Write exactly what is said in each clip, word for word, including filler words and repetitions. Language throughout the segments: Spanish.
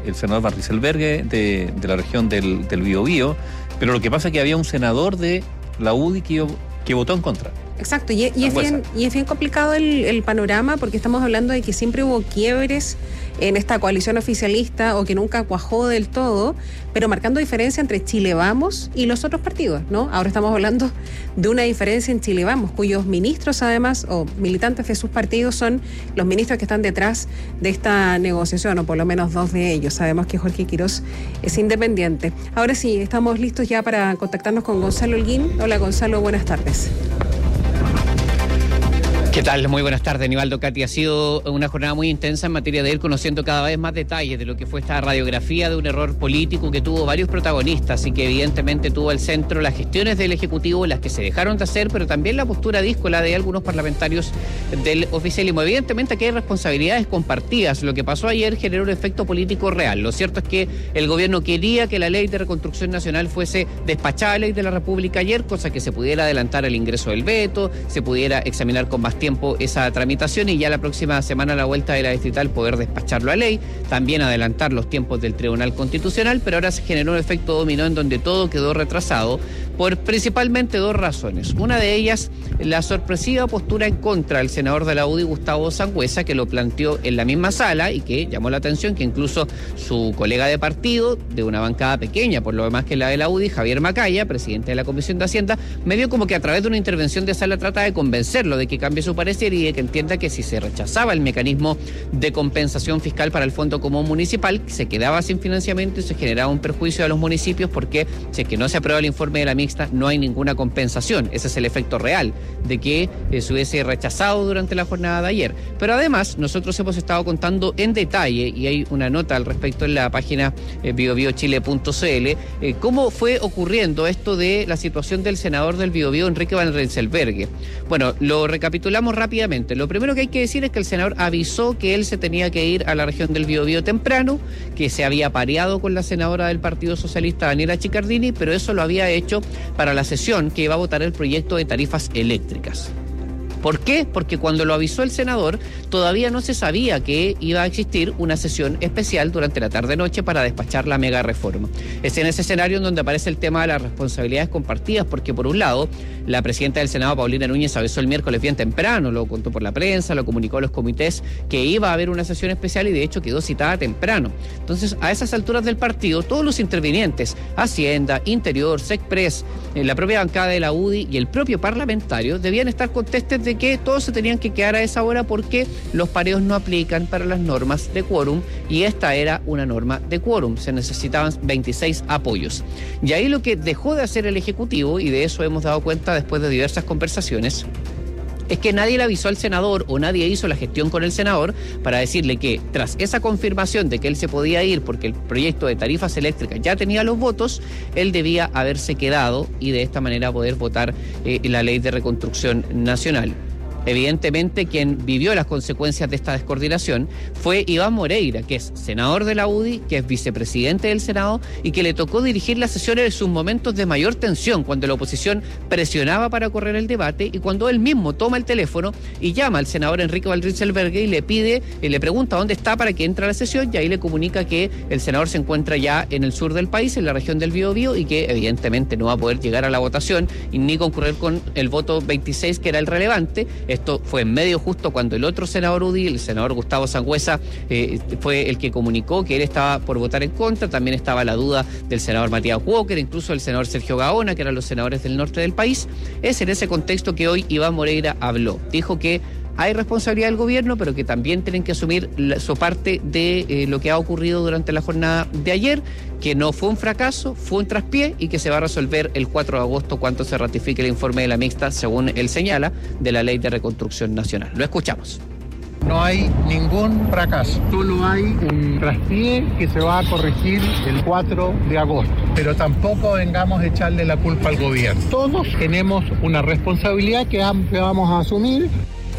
el senador Van Rysselberghe de, de la región del, del Biobío, pero lo que pasa es que había un senador de la U D I que, que votó en contra. Exacto, y, y, es bien, y es bien complicado el, el panorama, porque estamos hablando de que siempre hubo quiebres en esta coalición oficialista o que nunca cuajó del todo, pero marcando diferencia entre Chile Vamos y los otros partidos, ¿no? Ahora estamos hablando de una diferencia en Chile Vamos, cuyos ministros además, o militantes de sus partidos, son los ministros que están detrás de esta negociación, o por lo menos dos de ellos. Sabemos que Jorge Quirós es independiente. Ahora sí, estamos listos ya para contactarnos con Gonzalo Holguín. Hola Gonzalo, buenas tardes. ¿Qué tal? Muy buenas tardes, Nivaldo, Katy. Ha sido una jornada muy intensa en materia de ir conociendo cada vez más detalles de lo que fue esta radiografía de un error político que tuvo varios protagonistas y que evidentemente tuvo al centro las gestiones del Ejecutivo, las que se dejaron de hacer, pero también la postura díscola de algunos parlamentarios del oficialismo. Evidentemente aquí hay responsabilidades compartidas. Lo que pasó ayer generó un efecto político real. Lo cierto es que el gobierno quería que la ley de reconstrucción nacional fuese despachada a ley de la República ayer, cosa que se pudiera adelantar el ingreso del veto, se pudiera examinar con más tiempo esa tramitación y ya la próxima semana a la vuelta de la distrital poder despacharlo a ley, también adelantar los tiempos del Tribunal Constitucional, pero ahora se generó un efecto dominó en donde todo quedó retrasado por principalmente dos razones. Una de ellas, la sorpresiva postura en contra del senador de la U D I, Gustavo Sangüesa, que lo planteó en la misma sala y que llamó la atención que incluso su colega de partido, de una bancada pequeña, por lo demás que la de la U D I, Javier Macaya, presidente de la Comisión de Hacienda, medio como que a través de una intervención de sala trata de convencerlo de que cambie su parecer y de que entienda que si se rechazaba el mecanismo de compensación fiscal para el Fondo Común Municipal, se quedaba sin financiamiento y se generaba un perjuicio a los municipios porque si es que no se aprueba el informe de la mixta no hay ninguna compensación. Ese es el efecto real de que eh, se hubiese rechazado durante la jornada de ayer. Pero además nosotros hemos estado contando en detalle, y hay una nota al respecto en la página eh, biobiochile punto cl, eh, cómo fue ocurriendo esto de la situación del senador del Biobío, Enrique Van Rysselberghe. Bueno, lo recapitulamos rápidamente. Lo primero que hay que decir es que el senador avisó que él se tenía que ir a la región del Biobío temprano, que se había pareado con la senadora del Partido Socialista, Daniela Chiccardini, pero eso lo había hecho para la sesión que iba a votar el proyecto de tarifas eléctricas. ¿Por qué? Porque cuando lo avisó el senador, todavía no se sabía que iba a existir una sesión especial durante la tarde-noche para despachar la mega reforma. Es en ese escenario en donde aparece el tema de las responsabilidades compartidas, porque por un lado, la presidenta del Senado, Paulina Núñez, avisó el miércoles bien temprano, lo contó por la prensa, lo comunicó a los comités, que iba a haber una sesión especial y de hecho quedó citada temprano. Entonces, a esas alturas del partido, todos los intervinientes, Hacienda, Interior, SECPRES, la propia bancada de la U D I y el propio parlamentario, debían estar contestes de que todos se tenían que quedar a esa hora porque los pareos no aplican para las normas de quórum y esta era una norma de quórum, se necesitaban veintiséis apoyos. Y ahí lo que dejó de hacer el Ejecutivo, y de eso hemos dado cuenta después de diversas conversaciones, es que nadie le avisó al senador o nadie hizo la gestión con el senador para decirle que tras esa confirmación de que él se podía ir porque el proyecto de tarifas eléctricas ya tenía los votos, él debía haberse quedado y de esta manera poder votar eh, la ley de reconstrucción nacional. Evidentemente, quien vivió las consecuencias de esta descoordinación fue Iván Moreira, que es senador de la U D I, que es vicepresidente del Senado y que le tocó dirigir las sesiones en sus momentos de mayor tensión, cuando la oposición presionaba para correr el debate y cuando él mismo toma el teléfono y llama al senador Enrique Van Rysselberghe y le pide, y le pregunta dónde está para que entre a la sesión, y ahí le comunica que el senador se encuentra ya en el sur del país, en la región del Biobío, y que evidentemente no va a poder llegar a la votación y ni concurrir con el voto veintiséis, que era el relevante. Esto fue en medio justo cuando el otro senador U D I, el senador Gustavo Sangüesa, eh, fue el que comunicó que él estaba por votar en contra. También estaba la duda del senador Matías Walker, incluso del senador Sergio Gaona, que eran los senadores del norte del país. Es en ese contexto que hoy Iván Moreira habló. Dijo que hay responsabilidad del gobierno, pero que también tienen que asumir la, su parte de eh, lo que ha ocurrido durante la jornada de ayer, que no fue un fracaso, fue un traspié y que se va a resolver el cuatro de agosto cuando se ratifique el informe de la mixta, según él señala, de la Ley de Reconstrucción Nacional. Lo escuchamos. No hay ningún fracaso, solo hay un traspié que se va a corregir el cuatro de agosto, pero tampoco vengamos a echarle la culpa al gobierno. Todos tenemos una responsabilidad que vamos a asumir.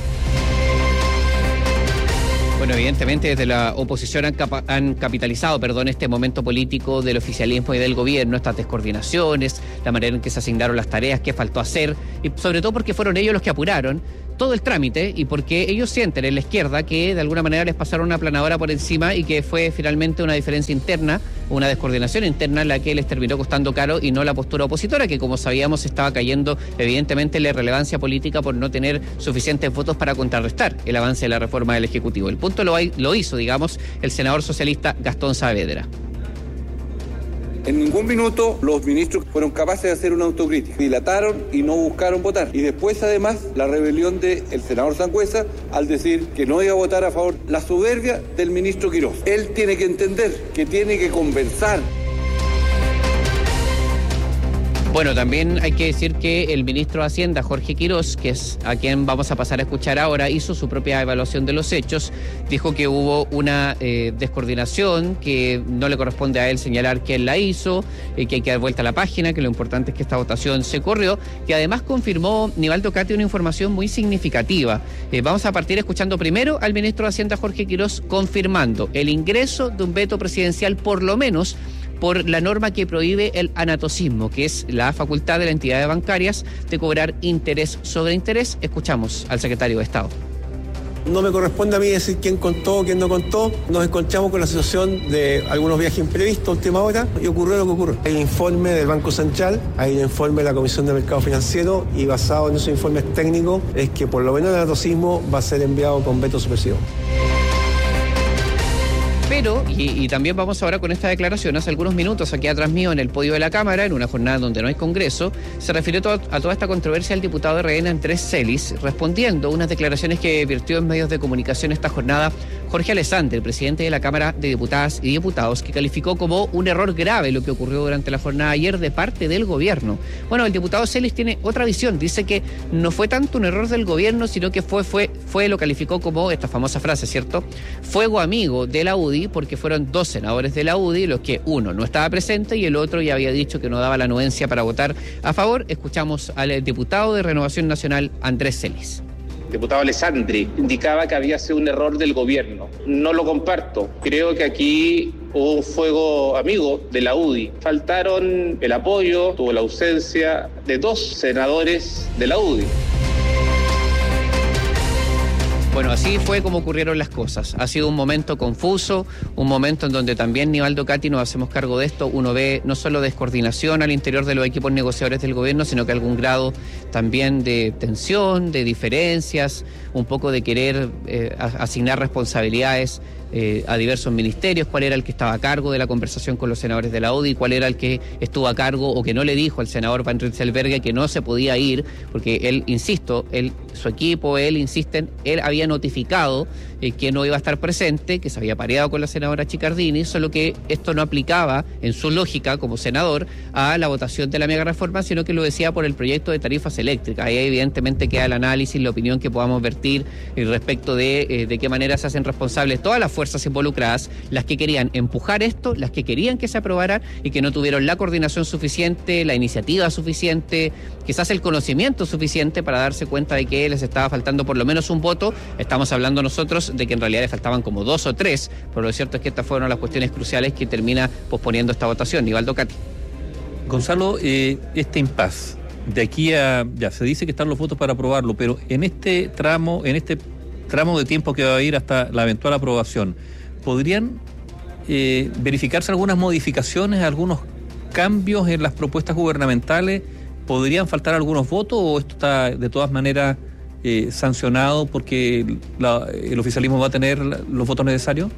Bueno, evidentemente desde la oposición han, capa- han capitalizado, perdón, este momento político del oficialismo y del gobierno, estas descoordinaciones, la manera en que se asignaron las tareas, qué faltó hacer, y sobre todo porque fueron ellos los que apuraron todo el trámite y porque ellos sienten en la izquierda que de alguna manera les pasaron una planadora por encima y que fue finalmente una diferencia interna, una descoordinación interna la que les terminó costando caro y no la postura opositora, que como sabíamos estaba cayendo evidentemente la irrelevancia política por no tener suficientes votos para contrarrestar el avance de la reforma del Ejecutivo. El punto lo, lo hizo, digamos, el senador socialista Gastón Saavedra. En ningún minuto los ministros fueron capaces de hacer una autocrítica. Dilataron y no buscaron votar. Y después, además, la rebelión del senador Sangüesa al decir que no iba a votar a favor. La soberbia del ministro Quirós. Él tiene que entender que tiene que conversar. Bueno, también hay que decir que el ministro de Hacienda, Jorge Quirós, que es a quien vamos a pasar a escuchar ahora, hizo su propia evaluación de los hechos, dijo que hubo una eh, descoordinación, que no le corresponde a él señalar quién la hizo, eh, que hay que dar vuelta a la página, que lo importante es que esta votación se corrió, que además confirmó Nivaldo Cati una información muy significativa. Eh, vamos a partir escuchando primero al ministro de Hacienda, Jorge Quirós, confirmando el ingreso de un veto presidencial, por lo menos por la norma que prohíbe el anatocismo, que es la facultad de las entidades bancarias de cobrar interés sobre interés. Escuchamos al secretario de Estado. No me corresponde a mí decir quién contó, quién no contó. Nos encontramos con la situación de algunos viajes imprevistos a última hora y ocurrió lo que ocurrió. Hay un informe del Banco Central, hay un informe de la Comisión de Mercado Financiero y basado en esos informes técnicos es que por lo menos el anatocismo va a ser enviado con veto supresivo. Pero, y, y también vamos ahora con esta declaración, hace algunos minutos aquí atrás mío en el podio de la Cámara, en una jornada donde no hay Congreso, se refirió to- a toda esta controversia el diputado de R N Andrés Celis, respondiendo unas declaraciones que virtió en medios de comunicación esta jornada Jorge Alessandri, el presidente de la Cámara de Diputadas y Diputados, que calificó como un error grave lo que ocurrió durante la jornada ayer de parte del gobierno. Bueno, el diputado Celis tiene otra visión, dice que no fue tanto un error del gobierno, sino que fue, fue, fue lo calificó como esta famosa frase, ¿cierto? Fuego amigo de la U D I, porque fueron dos senadores de la U D I, los que uno no estaba presente y el otro ya había dicho que no daba la anuencia para votar a favor. Escuchamos al diputado de Renovación Nacional, Andrés Celis. El diputado Alessandri indicaba que había sido un error del gobierno. No lo comparto. Creo que aquí hubo un fuego amigo de la U D I. Faltaron el apoyo, tuvo la ausencia de dos senadores de la U D I. Bueno, así fue como ocurrieron las cosas. Ha sido un momento confuso, un momento en donde también Nivaldo Cati nos hacemos cargo de esto. Uno ve no solo descoordinación al interior de los equipos negociadores del gobierno, sino que algún grado también de tensión, de diferencias, un poco de querer eh, asignar responsabilidades Eh, a diversos ministerios, cuál era el que estaba a cargo de la conversación con los senadores de la U D I, cuál era el que estuvo a cargo o que no le dijo al senador Van Rieselberghe que no se podía ir, porque él, insisto, él, su equipo, él, insisten, él había notificado eh, que no iba a estar presente, que se había pareado con la senadora Chiccardini, solo que esto no aplicaba en su lógica como senador a la votación de la mega reforma, sino que lo decía por el proyecto de tarifas eléctricas. Ahí evidentemente queda el análisis, la opinión que podamos vertir eh, respecto de eh, de qué manera se hacen responsables todas las fuerzas involucradas, las que querían empujar esto, las que querían que se aprobara y que no tuvieron la coordinación suficiente, la iniciativa suficiente, quizás el conocimiento suficiente para darse cuenta de que les estaba faltando por lo menos un voto. Estamos hablando nosotros de que en realidad les faltaban como dos o tres, pero lo cierto es que estas fueron las cuestiones cruciales que termina posponiendo esta votación. Nivaldo Cati. Gonzalo, eh, este impas, de aquí a, ya se dice que están los votos para aprobarlo, pero en este tramo, en este tramo de tiempo que va a ir hasta la eventual aprobación, ¿podrían eh, verificarse algunas modificaciones, algunos cambios en las propuestas gubernamentales? ¿Podrían faltar algunos votos o esto está de todas maneras eh, sancionado porque la, el oficialismo va a tener los votos necesarios?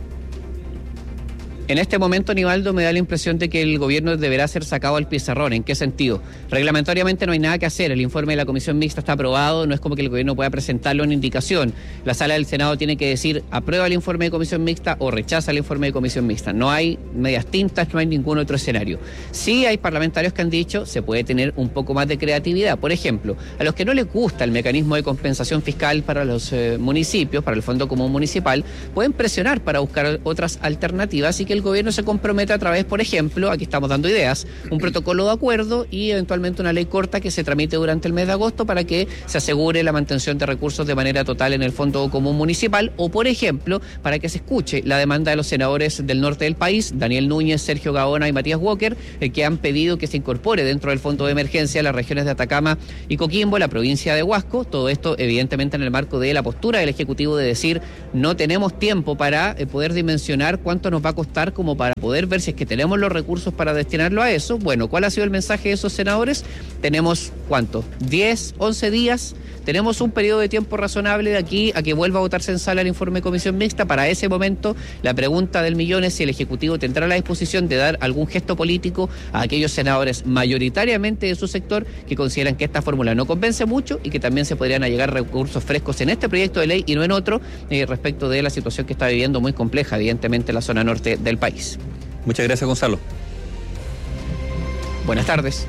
En este momento, Nivaldo, me da la impresión de que el gobierno deberá ser sacado al pizarrón. ¿En qué sentido? Reglamentariamente no hay nada que hacer. El informe de la comisión mixta está aprobado. No es como que el gobierno pueda presentarle una indicación. La sala del Senado tiene que decir aprueba el informe de comisión mixta o rechaza el informe de comisión mixta. No hay medias tintas, no hay ningún otro escenario. Sí hay parlamentarios que han dicho se puede tener un poco más de creatividad. Por ejemplo, a los que no les gusta el mecanismo de compensación fiscal para los eh, municipios, para el Fondo Común Municipal, pueden presionar para buscar otras alternativas y que el gobierno se comprometa a través, por ejemplo, aquí estamos dando ideas, un protocolo de acuerdo y eventualmente una ley corta que se tramite durante el mes de agosto para que se asegure la mantención de recursos de manera total en el Fondo Común Municipal, o por ejemplo, para que se escuche la demanda de los senadores del norte del país, Daniel Núñez, Sergio Gaona y Matías Walker, eh, que han pedido que se incorpore dentro del Fondo de Emergencia las regiones de Atacama y Coquimbo, la provincia de Huasco. Todo esto evidentemente en el marco de la postura del Ejecutivo de decir no tenemos tiempo para eh, poder dimensionar cuánto nos va a costar como para poder ver si es que tenemos los recursos para destinarlo a eso. Bueno, ¿cuál ha sido el mensaje de esos senadores? Tenemos, ¿cuánto? diez, once días. Tenemos un periodo de tiempo razonable de aquí a que vuelva a votarse en sala el informe de comisión mixta. Para ese momento, la pregunta del millón es si el Ejecutivo tendrá la disposición de dar algún gesto político a aquellos senadores mayoritariamente de su sector que consideran que esta fórmula no convence mucho y que también se podrían allegar recursos frescos en este proyecto de ley y no en otro, eh, respecto de la situación que está viviendo muy compleja, evidentemente, la zona norte del país. Muchas gracias, Gonzalo. Buenas tardes.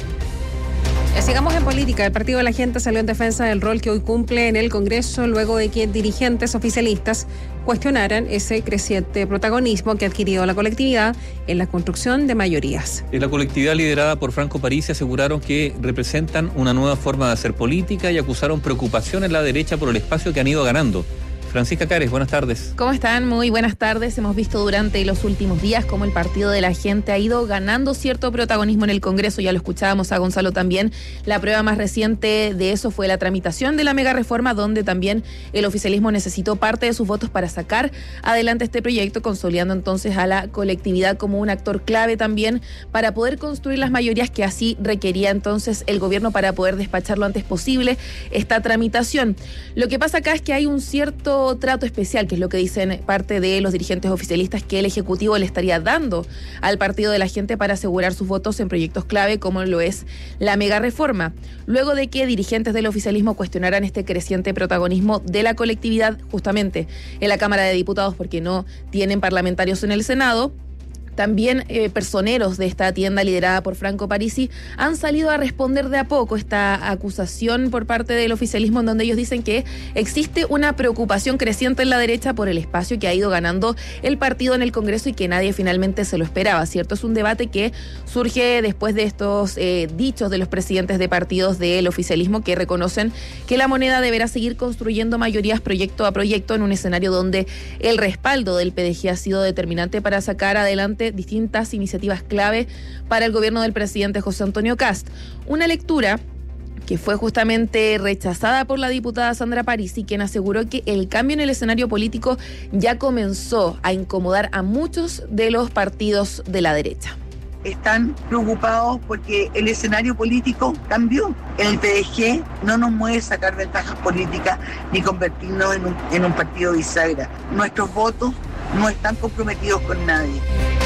Sigamos en política. El Partido de la Gente salió en defensa del rol que hoy cumple en el Congreso luego de que dirigentes oficialistas cuestionaran ese creciente protagonismo que ha adquirido la colectividad en la construcción de mayorías. En la colectividad liderada por Franco Parisi aseguraron que representan una nueva forma de hacer política y acusaron preocupación en la derecha por el espacio que han ido ganando. Francisca Cares, buenas tardes. ¿Cómo están? Muy buenas tardes. Hemos visto durante los últimos días cómo el Partido de la Gente ha ido ganando cierto protagonismo en el Congreso. Ya lo escuchábamos a Gonzalo también. La prueba más reciente de eso fue la tramitación de la mega reforma, donde también el oficialismo necesitó parte de sus votos para sacar adelante este proyecto, consolidando entonces a la colectividad como un actor clave también para poder construir las mayorías que así requería entonces el gobierno para poder despachar lo antes posible esta tramitación. Lo que pasa acá es que hay un cierto trato especial, que es lo que dicen parte de los dirigentes oficialistas, que el Ejecutivo le estaría dando al Partido de la Gente para asegurar sus votos en proyectos clave como lo es la mega reforma. Luego de que dirigentes del oficialismo cuestionaran este creciente protagonismo de la colectividad justamente en la Cámara de Diputados porque no tienen parlamentarios en el Senado, también eh, personeros de esta tienda liderada por Franco Parisi han salido a responder de a poco esta acusación por parte del oficialismo, en donde ellos dicen que existe una preocupación creciente en la derecha por el espacio que ha ido ganando el partido en el Congreso y que nadie finalmente se lo esperaba, ¿cierto? Es un debate que surge después de estos eh, dichos de los presidentes de partidos del oficialismo que reconocen que la moneda deberá seguir construyendo mayorías proyecto a proyecto en un escenario donde el respaldo del P D G ha sido determinante para sacar adelante distintas iniciativas clave para el gobierno del presidente José Antonio Kast. Una lectura que fue justamente rechazada por la diputada Sandra Parisi, quien aseguró que el cambio en el escenario político ya comenzó a incomodar a muchos de los partidos de la derecha. Están preocupados porque el escenario político cambió. En el P D G no nos mueve sacar ventajas políticas ni convertirnos en un, en un partido bisagra. Nuestros votos no están comprometidos con nadie.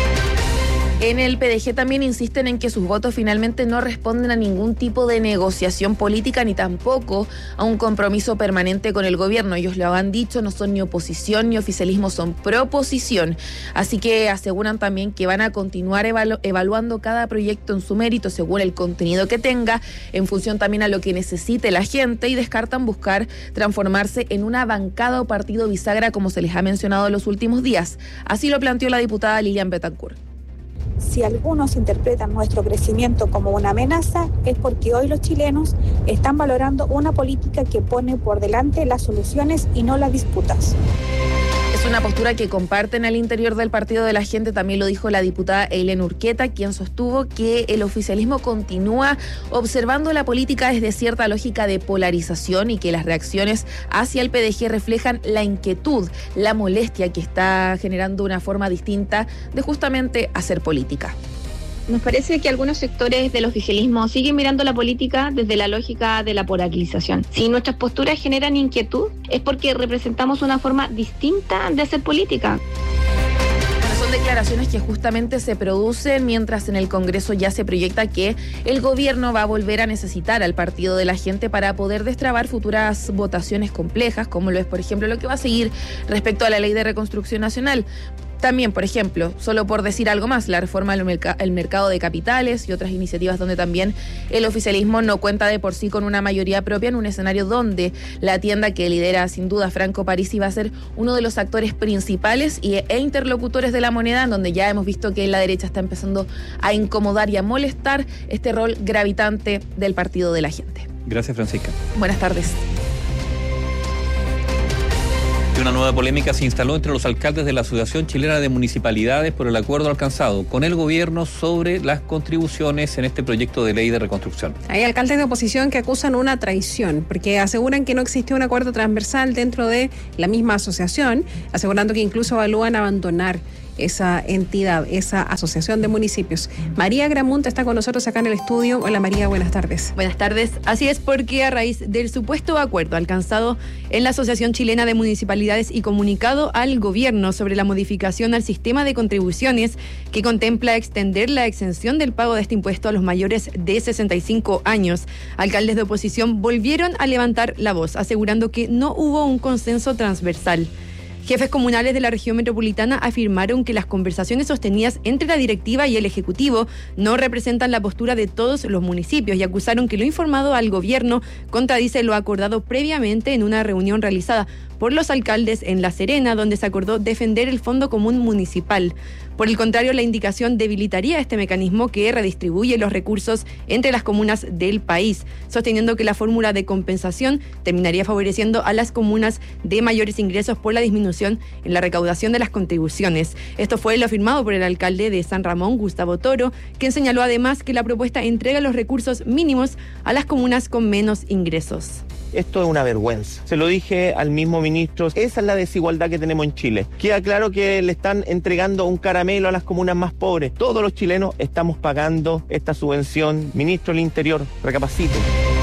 En el P D G también insisten en que sus votos finalmente no responden a ningún tipo de negociación política ni tampoco a un compromiso permanente con el gobierno. Ellos lo han dicho, no son ni oposición ni oficialismo, son proposición. Así que aseguran también que van a continuar evalu- evaluando cada proyecto en su mérito según el contenido que tenga, en función también a lo que necesite la gente, y descartan buscar transformarse en una bancada o partido bisagra como se les ha mencionado en los últimos días. Así lo planteó la diputada Lilian Betancourt. Si algunos interpretan nuestro crecimiento como una amenaza, es porque hoy los chilenos están valorando una política que pone por delante las soluciones y no las disputas. Es una postura que comparten al interior del Partido de la Gente, también lo dijo la diputada Eileen Urqueta, quien sostuvo que el oficialismo continúa observando la política desde cierta lógica de polarización y que las reacciones hacia el P D G reflejan la inquietud, la molestia que está generando una forma distinta de justamente hacer política. Nos parece que algunos sectores del oficialismo siguen mirando la política desde la lógica de la polarización. Si nuestras posturas generan inquietud, es porque representamos una forma distinta de hacer política. Bueno, son declaraciones que justamente se producen mientras en el Congreso ya se proyecta que el gobierno va a volver a necesitar al Partido de la Gente para poder destrabar futuras votaciones complejas, como lo es, por ejemplo, lo que va a seguir respecto a la Ley de Reconstrucción Nacional. También, por ejemplo, solo por decir algo más, la reforma del merc- el mercado de capitales y otras iniciativas donde también el oficialismo no cuenta de por sí con una mayoría propia en un escenario donde la tienda que lidera sin duda Franco Parisi va a ser uno de los actores principales y, e interlocutores de la moneda, en donde ya hemos visto que la derecha está empezando a incomodar y a molestar este rol gravitante del Partido de la Gente. Gracias, Francisca. Buenas tardes. Una nueva polémica se instaló entre los alcaldes de la Asociación Chilena de Municipalidades por el acuerdo alcanzado con el gobierno sobre las contribuciones en este proyecto de ley de reconstrucción. Hay alcaldes de oposición que acusan una traición porque aseguran que no existió un acuerdo transversal dentro de la misma asociación, asegurando que incluso evalúan abandonar esa entidad, esa asociación de municipios. María Gramunt está con nosotros acá en el estudio. Hola María, buenas tardes. Buenas tardes. Así es, porque a raíz del supuesto acuerdo alcanzado en la Asociación Chilena de Municipalidades y comunicado al gobierno sobre la modificación al sistema de contribuciones que contempla extender la exención del pago de este impuesto a los mayores de sesenta y cinco años, alcaldes de oposición volvieron a levantar la voz, asegurando que no hubo un consenso transversal. Jefes comunales de la región metropolitana afirmaron que las conversaciones sostenidas entre la directiva y el Ejecutivo no representan la postura de todos los municipios y acusaron que lo informado al gobierno contradice lo acordado previamente en una reunión realizada por los alcaldes en La Serena, donde se acordó defender el Fondo Común Municipal. Por el contrario, la indicación debilitaría este mecanismo que redistribuye los recursos entre las comunas del país, sosteniendo que la fórmula de compensación terminaría favoreciendo a las comunas de mayores ingresos por la disminución en la recaudación de las contribuciones. Esto fue lo afirmado por el alcalde de San Ramón, Gustavo Toro, quien señaló además que la propuesta entrega los recursos mínimos a las comunas con menos ingresos. Esto es una vergüenza. Se lo dije al mismo ministro, esa es la desigualdad que tenemos en Chile. Queda claro que le están entregando un caramelo a las comunas más pobres. Todos los chilenos estamos pagando esta subvención. Ministro del Interior, recapacite.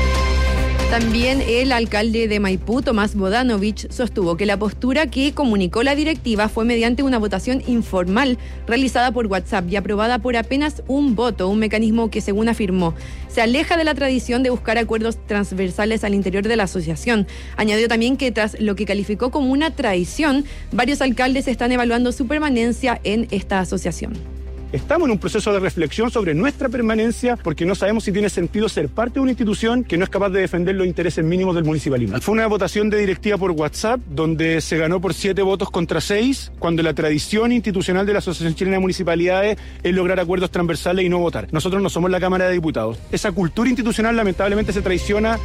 También el alcalde de Maipú, Tomás Bodanovich, sostuvo que la postura que comunicó la directiva fue mediante una votación informal realizada por WhatsApp y aprobada por apenas un voto, un mecanismo que, según afirmó, se aleja de la tradición de buscar acuerdos transversales al interior de la asociación. Añadió también que tras lo que calificó como una traición, varios alcaldes están evaluando su permanencia en esta asociación. Estamos en un proceso de reflexión sobre nuestra permanencia porque no sabemos si tiene sentido ser parte de una institución que no es capaz de defender los intereses mínimos del municipalismo. Fue una votación de directiva por WhatsApp donde se ganó por siete votos contra seis, cuando la tradición institucional de la Asociación Chilena de Municipalidades es lograr acuerdos transversales y no votar. Nosotros no somos la Cámara de Diputados. Esa cultura institucional lamentablemente se traiciona.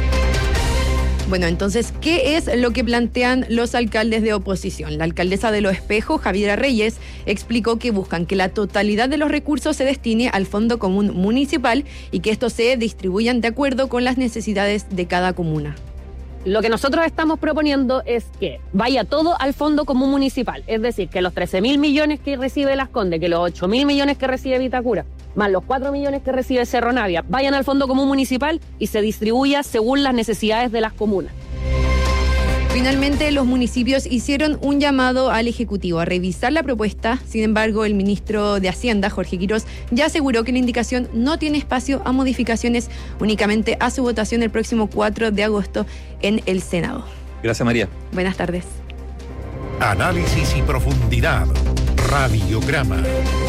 Bueno, entonces, ¿qué es lo que plantean los alcaldes de oposición? La alcaldesa de Los Espejos, Javiera Reyes, explicó que buscan que la totalidad de los recursos se destine al Fondo Común Municipal y que estos se distribuyan de acuerdo con las necesidades de cada comuna. Lo que nosotros estamos proponiendo es que vaya todo al Fondo Común Municipal, es decir, que los trece mil millones que recibe Las Condes, que los ocho mil millones que recibe Vitacura, más los cuatro millones que recibe Cerro Navia, vayan al Fondo Común Municipal y se distribuya según las necesidades de las comunas. Finalmente, los municipios hicieron un llamado al Ejecutivo a revisar la propuesta. Sin embargo, el ministro de Hacienda, Jorge Quirós, ya aseguró que la indicación no tiene espacio a modificaciones, únicamente a su votación el próximo cuatro de agosto en el Senado. Gracias, María. Buenas tardes. Análisis y profundidad. Radiograma.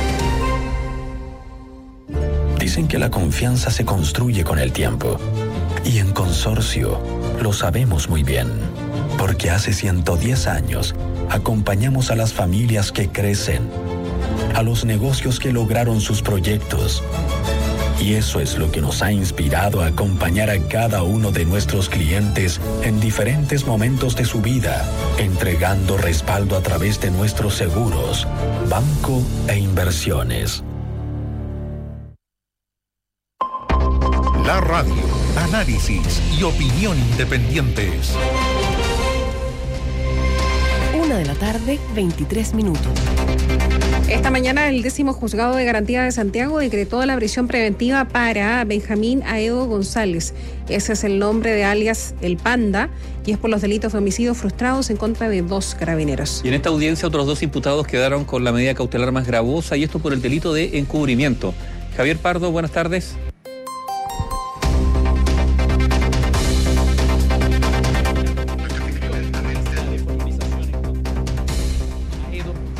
Dicen que la confianza se construye con el tiempo. Y en Consorcio lo sabemos muy bien. Porque hace ciento diez años acompañamos a las familias que crecen, a los negocios que lograron sus proyectos. Y eso es lo que nos ha inspirado a acompañar a cada uno de nuestros clientes en diferentes momentos de su vida, entregando respaldo a través de nuestros seguros, banco e inversiones. La radio, análisis y opinión independientes. Una de la tarde, veintitrés minutos. Esta mañana el décimo juzgado de garantía de Santiago decretó la prisión preventiva para Benjamín Aedo González. Ese es el nombre de alias El Panda y es por los delitos de homicidios frustrados en contra de dos carabineros. Y en esta audiencia otros dos imputados quedaron con la medida cautelar más gravosa y esto por el delito de encubrimiento. Javier Pardo, buenas tardes.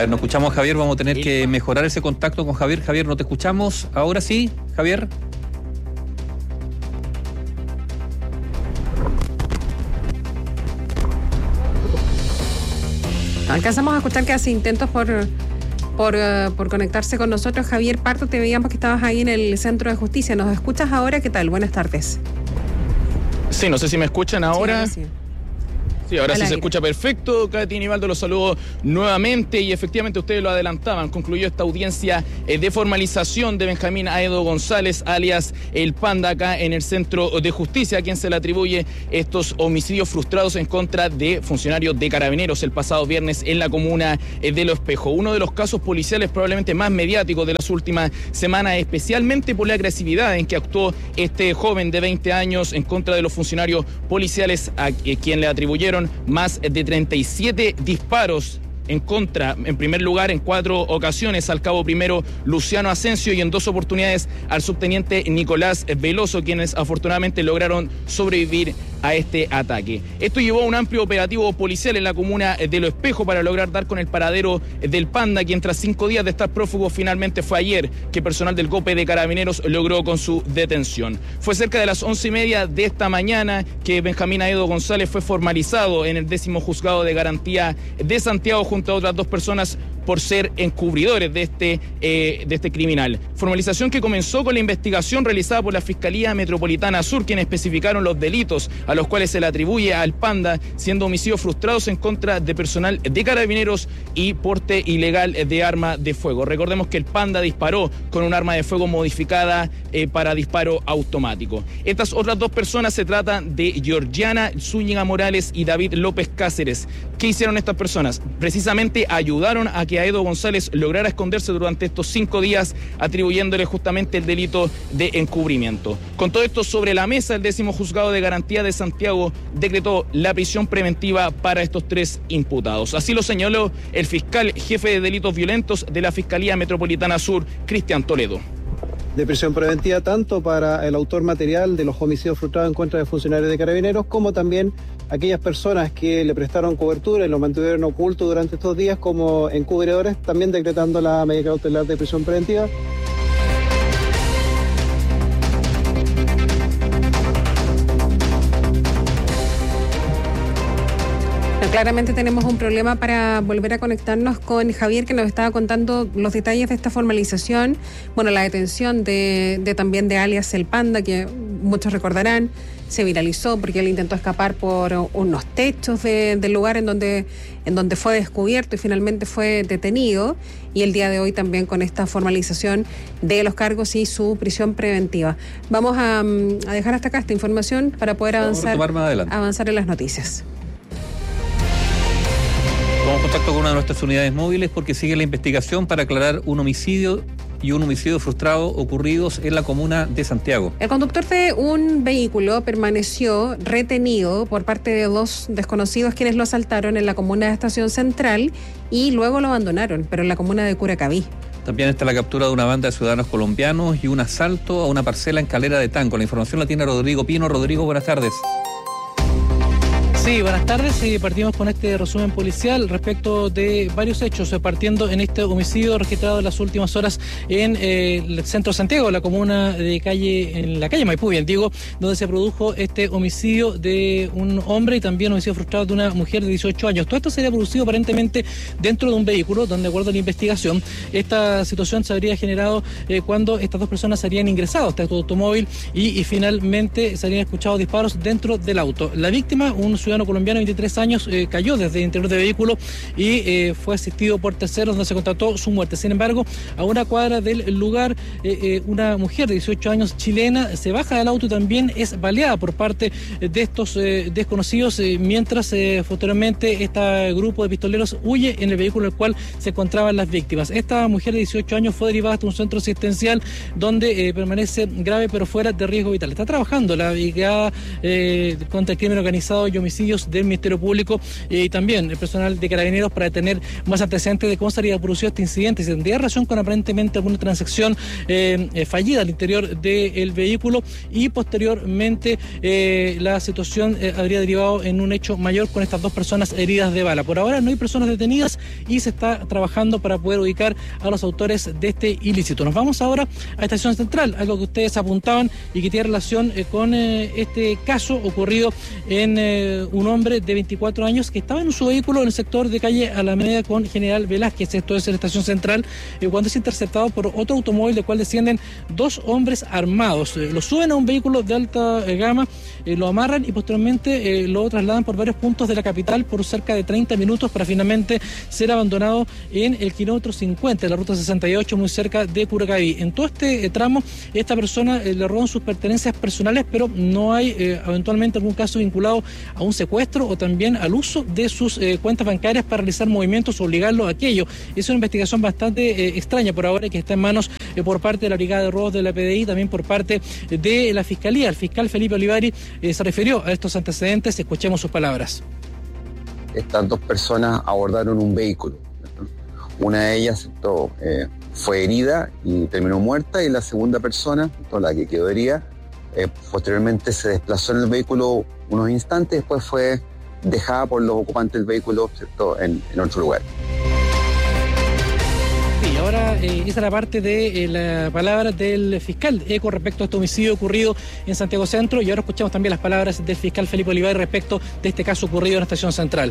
ver, no escuchamos a Javier, vamos a tener que mejorar ese contacto con Javier. Javier, ¿no te escuchamos? Ahora sí, Javier. Alcanzamos a escuchar que hace intentos por, por, uh, por conectarse con nosotros. Javier Parto, te veíamos que estabas ahí en el Centro de Justicia. ¿Nos escuchas ahora? ¿Qué tal? Buenas tardes. Sí, no sé si me escuchan ahora. Sí, ahora sí. Sí, ahora sí se escucha perfecto. Katy Nivaldo, los saludo nuevamente y efectivamente ustedes lo adelantaban. Concluyó esta audiencia eh, de formalización de Benjamín Aedo González, alias El Panda, acá en el Centro de Justicia, a quien se le atribuye estos homicidios frustrados en contra de funcionarios de Carabineros el pasado viernes en la comuna eh, de Lo Espejo. Uno de los casos policiales probablemente más mediáticos de las últimas semanas, especialmente por la agresividad en que actuó este joven de veinte años en contra de los funcionarios policiales, a eh, quien le atribuyeron más de treinta y siete disparos en contra, en primer lugar, en cuatro ocasiones al cabo primero Luciano Asensio y en dos oportunidades al subteniente Nicolás Veloso, quienes afortunadamente lograron sobrevivir a este ataque. Esto llevó a un amplio operativo policial en la comuna de Lo Espejo para lograr dar con el paradero del Panda, quien tras cinco días de estar prófugo finalmente fue ayer que personal del GOPE de Carabineros logró con su detención. Fue cerca de las once y media de esta mañana que Benjamín Aedo González fue formalizado en el décimo juzgado de garantía de Santiago junto a otras dos personas por ser encubridores de este, eh, de este criminal. Formalización que comenzó con la investigación realizada por la Fiscalía Metropolitana Sur, quienes especificaron los delitos a los cuales se le atribuye al Panda, siendo homicidios frustrados en contra de personal de Carabineros y porte ilegal de arma de fuego. Recordemos que el Panda disparó con un arma de fuego modificada eh, para disparo automático. Estas otras dos personas se tratan de Georgiana Zúñiga Morales y David López Cáceres. ¿Qué hicieron estas personas? Precisamente ayudaron a que Aedo González lograra esconderse durante estos cinco días, atribuyéndole justamente el delito de encubrimiento. Con todo esto sobre la mesa, el décimo juzgado de garantía de Santiago decretó la prisión preventiva para estos tres imputados. Así lo señaló el fiscal jefe de delitos violentos de la Fiscalía Metropolitana Sur, Cristian Toledo. De prisión preventiva tanto para el autor material de los homicidios frustrados en contra de funcionarios de Carabineros, como también aquellas personas que le prestaron cobertura y lo mantuvieron oculto durante estos días como encubridores, también decretando la medida cautelar de prisión preventiva. Claramente tenemos un problema para volver a conectarnos con Javier, que nos estaba contando los detalles de esta formalización. Bueno, la detención de, de también de alias El Panda, que muchos recordarán, se viralizó porque él intentó escapar por unos techos de, del lugar en donde, en donde fue descubierto y finalmente fue detenido. Y el día de hoy también con esta formalización de los cargos y su prisión preventiva. Vamos a, a dejar hasta acá esta información para poder avanzar, avanzar en las noticias. Tomamos contacto con una de nuestras unidades móviles porque sigue la investigación para aclarar un homicidio y un homicidio frustrado ocurridos en la comuna de Santiago. El conductor de un vehículo permaneció retenido por parte de dos desconocidos quienes lo asaltaron en la comuna de Estación Central y luego lo abandonaron, pero en la comuna de Curacaví. También está la captura de una banda de ciudadanos colombianos y un asalto a una parcela en Calera de Tanco. La información la tiene Rodrigo Pino. Rodrigo, buenas tardes. Sí, buenas tardes. Y partimos con este resumen policial respecto de varios hechos, partiendo en este homicidio registrado en las últimas horas en eh, el centro de Santiago, la comuna de calle, en la calle Maipú, bien digo, donde se produjo este homicidio de un hombre y también homicidio frustrado de una mujer de dieciocho años. Todo esto sería producido aparentemente dentro de un vehículo, donde, de acuerdo a la investigación, esta situación se habría generado eh, cuando estas dos personas se habrían ingresado a este automóvil y, y finalmente se habrían escuchado disparos dentro del auto. La víctima, un ciudadano colombiano de veintitrés años, eh, cayó desde el interior del vehículo y eh, fue asistido por terceros, donde se constató su muerte. Sin embargo, a una cuadra del lugar, eh, eh, una mujer de dieciocho años chilena se baja del auto y también es baleada por parte de estos eh, desconocidos, eh, mientras eh, posteriormente este grupo de pistoleros huye en el vehículo en el cual se encontraban las víctimas. Esta mujer de dieciocho años fue derivada hasta un centro asistencial donde eh, permanece grave pero fuera de riesgo vital. Está trabajando la brigada eh, contra el crimen organizado y homicidio homicidios del Ministerio Público eh, y también el personal de Carabineros para tener más antecedentes de cómo se habría producido este incidente, si tendría relación con aparentemente alguna transacción eh, eh, fallida al interior del vehículo y posteriormente eh, la situación eh, habría derivado en un hecho mayor con estas dos personas heridas de bala. Por ahora no hay personas detenidas y se está trabajando para poder ubicar a los autores de este ilícito. Nos vamos ahora a Estación Central, algo que ustedes apuntaban y que tiene relación eh, con eh, este caso ocurrido en eh, un hombre de veinticuatro años que estaba en su vehículo en el sector de calle Alameda con General Velázquez, esto es en la Estación Central, eh, cuando es interceptado por otro automóvil del cual descienden dos hombres armados. Eh, lo suben a un vehículo de alta eh, gama, eh, lo amarran y posteriormente eh, lo trasladan por varios puntos de la capital por cerca de treinta minutos para finalmente ser abandonado en el kilómetro cincuenta de la ruta sesenta y ocho, muy cerca de Curacaví. En todo este eh, tramo, esta persona eh, le roban sus pertenencias personales, pero no hay eh, eventualmente algún caso vinculado a un secuestro o también al uso de sus eh, cuentas bancarias para realizar movimientos o obligarlo a aquello. Es una investigación bastante eh, extraña por ahora que está en manos eh, por parte de la Brigada de Robos de la P D I, también por parte de la Fiscalía. El fiscal Felipe Olivari eh, se refirió a estos antecedentes. Escuchemos sus palabras. Estas dos personas abordaron un vehículo. Una de ellas esto, eh, fue herida y terminó muerta, y la segunda persona, esto, la que quedó herida, eh, posteriormente se desplazó en el vehículo unos instantes, después fue dejada por los ocupantes del vehículo, ¿cierto?, en, en otro lugar. Y ahora eh, esa es la parte de eh, la palabra del fiscal Eco respecto a este homicidio ocurrido en Santiago Centro, y ahora escuchamos también las palabras del fiscal Felipe Olivari respecto de este caso ocurrido en la Estación Central.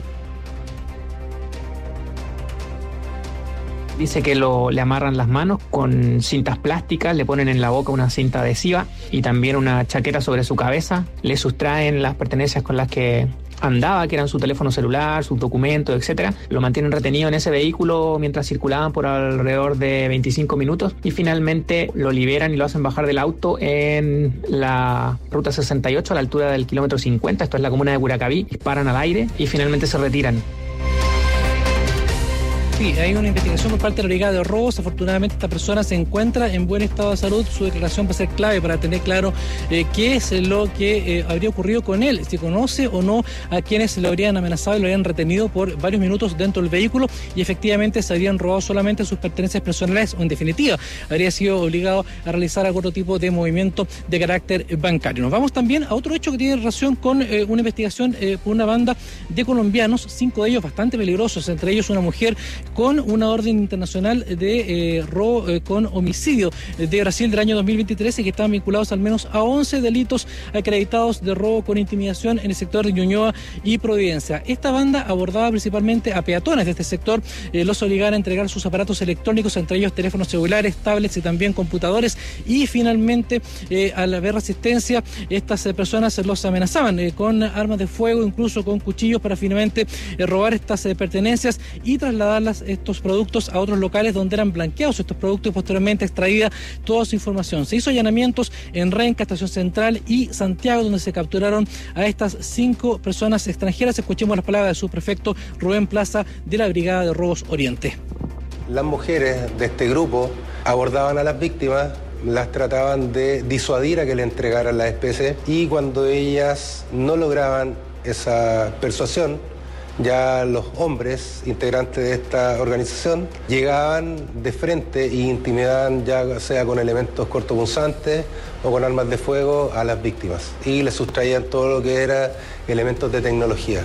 Dice que lo, le amarran las manos con cintas plásticas, le ponen en la boca una cinta adhesiva y también una chaqueta sobre su cabeza, le sustraen las pertenencias con las que andaba, que eran su teléfono celular, sus documentos, etcétera. Lo mantienen retenido en ese vehículo mientras circulaban por alrededor de veinticinco minutos y finalmente lo liberan y lo hacen bajar del auto en la ruta sesenta y ocho a la altura del kilómetro cincuenta, esto es la comuna de Curacaví, disparan al aire y finalmente se retiran. Sí, hay una investigación por parte de la Brigada de Robos. Afortunadamente esta persona se encuentra en buen estado de salud. Su declaración va a ser clave para tener claro eh, qué es lo que eh, habría ocurrido con él, si conoce o no a quienes lo habrían amenazado y lo habrían retenido por varios minutos dentro del vehículo y efectivamente se habrían robado solamente sus pertenencias personales o en definitiva habría sido obligado a realizar algún otro tipo de movimiento de carácter bancario. Nos vamos también a otro hecho que tiene relación con eh, una investigación eh, por una banda de colombianos, cinco de ellos bastante peligrosos, entre ellos una mujer con una orden internacional de eh, robo eh, con homicidio de Brasil del año dos mil veintitrés y que están vinculados al menos a once delitos acreditados de robo con intimidación en el sector de Ñuñoa y Providencia. Esta banda abordaba principalmente a peatones de este sector, eh, los obligaba a entregar sus aparatos electrónicos, entre ellos teléfonos celulares, tablets y también computadores, y finalmente eh, al haber resistencia estas eh, personas los amenazaban eh, con armas de fuego, incluso con cuchillos para finalmente eh, robar estas eh, pertenencias y trasladarlas estos productos a otros locales donde eran blanqueados estos productos y posteriormente extraída toda su información. Se hizo allanamientos en Renca, Estación Central y Santiago, donde se capturaron a estas cinco personas extranjeras. Escuchemos las palabras de su prefecto Rubén Plaza de la Brigada de Robos Oriente. Las mujeres de este grupo abordaban a las víctimas, las trataban de disuadir a que le entregaran las especies y cuando ellas no lograban esa persuasión, ya los hombres integrantes de esta organización llegaban de frente e intimidaban ya sea con elementos cortopunzantes o con armas de fuego a las víctimas y les sustraían todo lo que era elementos de tecnología.